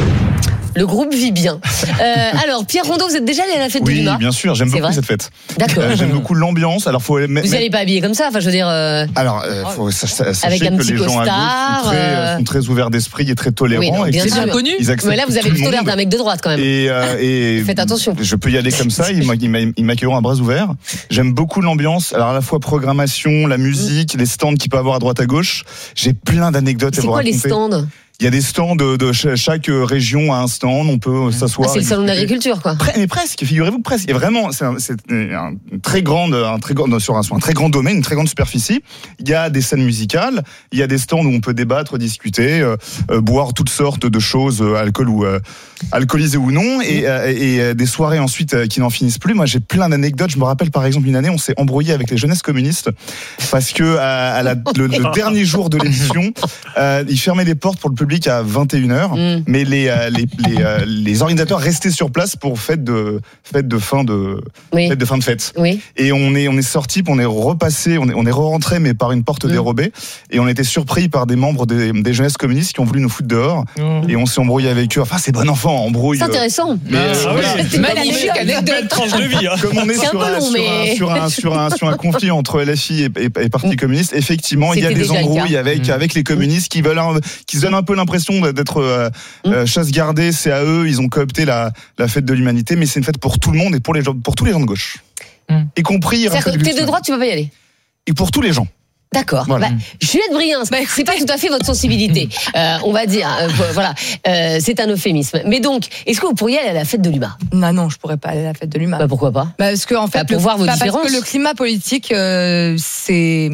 Le groupe vit bien. Euh, alors, Pierre Rondeau, vous êtes déjà allé à la fête oui, de l'U M A ? Oui, bien sûr, j'aime C'est beaucoup vrai cette fête. D'accord. Euh, j'aime beaucoup l'ambiance. Alors, faut. Vous n'allez pas habiller comme ça, enfin, je veux dire. Euh... Alors, euh, faut sachez avec un que petit les gens costard, à gauche sont très, euh... sont très ouverts d'esprit et très tolérants. Oui, non, bien sûr. Connu. Mais là, vous avez plutôt l'air d'un mec de droite, quand même. Et, euh, et faites attention. Je peux y aller comme ça. Ils m'accueilleront à bras ouverts. J'aime beaucoup l'ambiance. Alors, à la fois programmation, la musique, mmh. les stands qu'il peut avoir à droite à gauche. J'ai plein d'anecdotes à vous raconter. C'est quoi les stands ? Il y a des stands de, de chaque région à un stand, on peut s'asseoir. Ah, c'est le salon d'agriculture, quoi. Mais presque, figurez-vous presque. Et vraiment, c'est un, c'est un très grand, un très grand, sur un, un très grand domaine, une très grande superficie. Il y a des scènes musicales, il y a des stands où on peut débattre, discuter, euh, euh, boire toutes sortes de choses, euh, alcool ou euh, alcoolisé ou non, et, euh, et euh, des soirées ensuite euh, qui n'en finissent plus. Moi, j'ai plein d'anecdotes. Je me rappelle par exemple une année, on s'est embrouillé avec les jeunesses communistes parce que à, à la, le, le dernier jour de l'émission, euh, ils fermaient les portes pour le public à vingt et une heures, mm. mais les, euh, les, les, euh, les organisateurs restaient sur place pour fête de, fête de fin de, oui. fête de fin de fête. Oui. Et on est, on est sorti, on est repassé, on est, on est re-rentré, mais par une porte mm. dérobée, et on était surpris par des membres des, des jeunesses communistes qui ont voulu nous foutre dehors, mm. et on s'est embrouillé avec eux. Enfin, c'est bon enfant, embrouille. C'est intéressant. Mais, ah, euh, voilà. C'est magnifique, anecdote. Tranche de vie. Hein. Comme on est, c'est sur, un, long, sur, mais... un, sur, un, sur, un, sur un conflit entre L F I et, et, et Parti communiste, effectivement, C'était il y a des embrouilles avec, mm. avec les communistes qui veulent, un, qui se donnent un peu l'impression d'être euh, mm. euh, chasse gardée. C'est à eux, ils ont coopté la, la fête de l'humanité, mais c'est une fête pour tout le monde et pour, les gens, pour tous les gens de gauche. Mm. Y compris. C'est-à-dire que t'es de droite, tu vas pas y aller. Et pour tous les gens. D'accord. Voilà. Bah, Juliette Briens, bah, c'est pas tout à fait votre sensibilité. Euh, on va dire, euh, voilà, euh, c'est un euphémisme. Mais donc, est-ce que vous pourriez aller à la fête de l'U M A ? Non, non, je pourrais pas aller à la fête de l'U M A. Bah, pourquoi pas ? Bah, parce que en fait, bah, pour le, voir vos bah, différences. Parce que le climat politique, euh, c'est,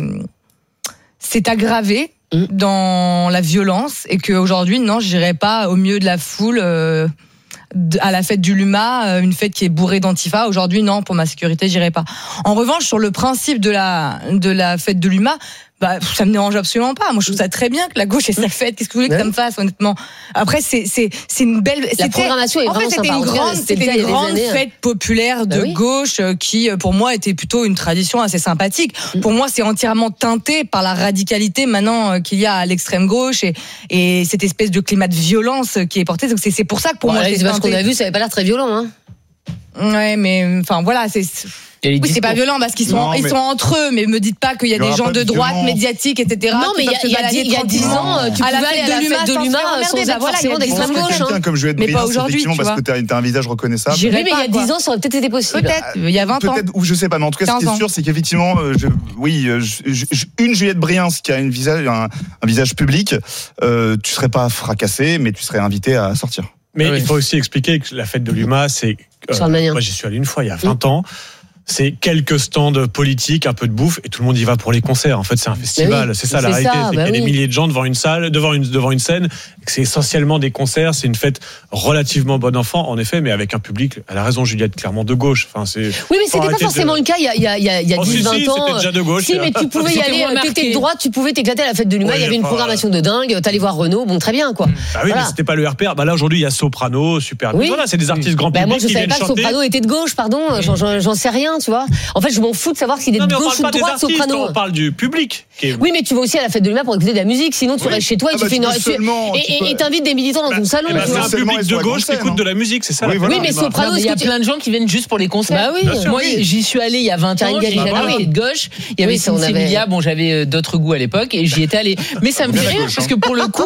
c'est aggravé mmh. dans la violence et qu'aujourd'hui, non, j'irai pas au milieu de la foule. Euh, à la fête du L U M A, une fête qui est bourrée d'antifa. Aujourd'hui, non, pour ma sécurité, j'irai pas. En revanche, sur le principe de la, de la fête de l'U M A, Bah, ça me dérange absolument pas. Moi, je trouve ça très bien que la gauche ait sa fête. Qu'est-ce que vous voulez que ça me fasse, honnêtement? Après, c'est, c'est, c'est une belle, la programmation est en vraiment fait, c'était sympa. une grande, c'était une grande fête populaire de bah oui. gauche qui, pour moi, était plutôt une tradition assez sympathique. Mm. Pour moi, c'est entièrement teinté par la radicalité maintenant qu'il y a à l'extrême gauche et, et cette espèce de climat de violence qui est porté. Donc, c'est, c'est pour ça que pour bon, moi, c'est parce qu'on a vu, ça avait pas l'air très violent, hein. Ouais, mais, enfin, voilà, c'est, oui, c'est pas violent parce qu'ils sont, non, ils sont entre eux, mais me dites pas qu'il y a des gens de droite, médiatiques, et cetera. Non, mais il y a, il y a dix ans, tu pouvais aller à la fête de l'U M A sans être forcément d'extrême gauche. Quelqu'un comme Juliette Briens, effectivement, parce que t'as un visage reconnaissable. Oui, mais il y a dix ans, ça aurait peut-être été possible. Peut-être, il y a vingt ans. Peut-être, ou je sais pas, mais en tout cas, ce qui est sûr, c'est qu'effectivement, oui, une Juliette Briens qui a une visage, un visage public, tu serais pas fracassé, mais tu serais invité à sortir. Mais il faut aussi expliquer que la fête de l'U M A, c'est. Moi, j'y suis allé une fois il y a vingt ans. C'est quelques stands politiques, un peu de bouffe, et tout le monde y va pour les concerts. En fait, c'est un festival. Oui, c'est ça c'est la réalité. Ça, c'est bah qu'il y a oui. des milliers de gens devant une salle, devant une, devant une scène. C'est essentiellement des concerts. C'est une fête relativement bon enfant, en effet, mais avec un public, elle a raison, Juliette, clairement de gauche. Enfin, c'est. Oui, mais c'était pas forcément de... le cas il y a, il y a, il y a, il y a oh, dix, si, vingt si, ans. C'était déjà de gauche. Si, mais tu pouvais y aller, t'étais de droite, tu pouvais t'éclater à la fête de l'U M A. Oui, il y avait une programmation de dingue. T'allais voir Renaud, bon, très bien, quoi. Ah oui, mais c'était pas le R P R. Bah là, aujourd'hui, il y a Soprano, super. Voilà, c'est des artistes grand public. Moi, je savais pas que Soprano était de gauche, pardon. J'en sais rien, tu vois. En fait, je m'en fous de savoir s'il est de gauche ou de droite, Soprano. On parle du public. Oui, mais tu vas aussi à la fête de l'U M A pour écouter de la musique. Sinon, tu restes chez toi et tu fais une et t'invites des militants dans ton salon. C'est un public de gauche qui écoute de la musique, c'est ça. Oui, mais Soprano, il y a plein de gens qui viennent juste pour les concerts. Bah oui. Moi, j'y suis allé il y a vingt ans. J'étais de gauche. Il y avait Cécilia. Bon, j'avais d'autres goûts à l'époque et j'y étais allé. Mais ça me fait rire parce que pour le coup.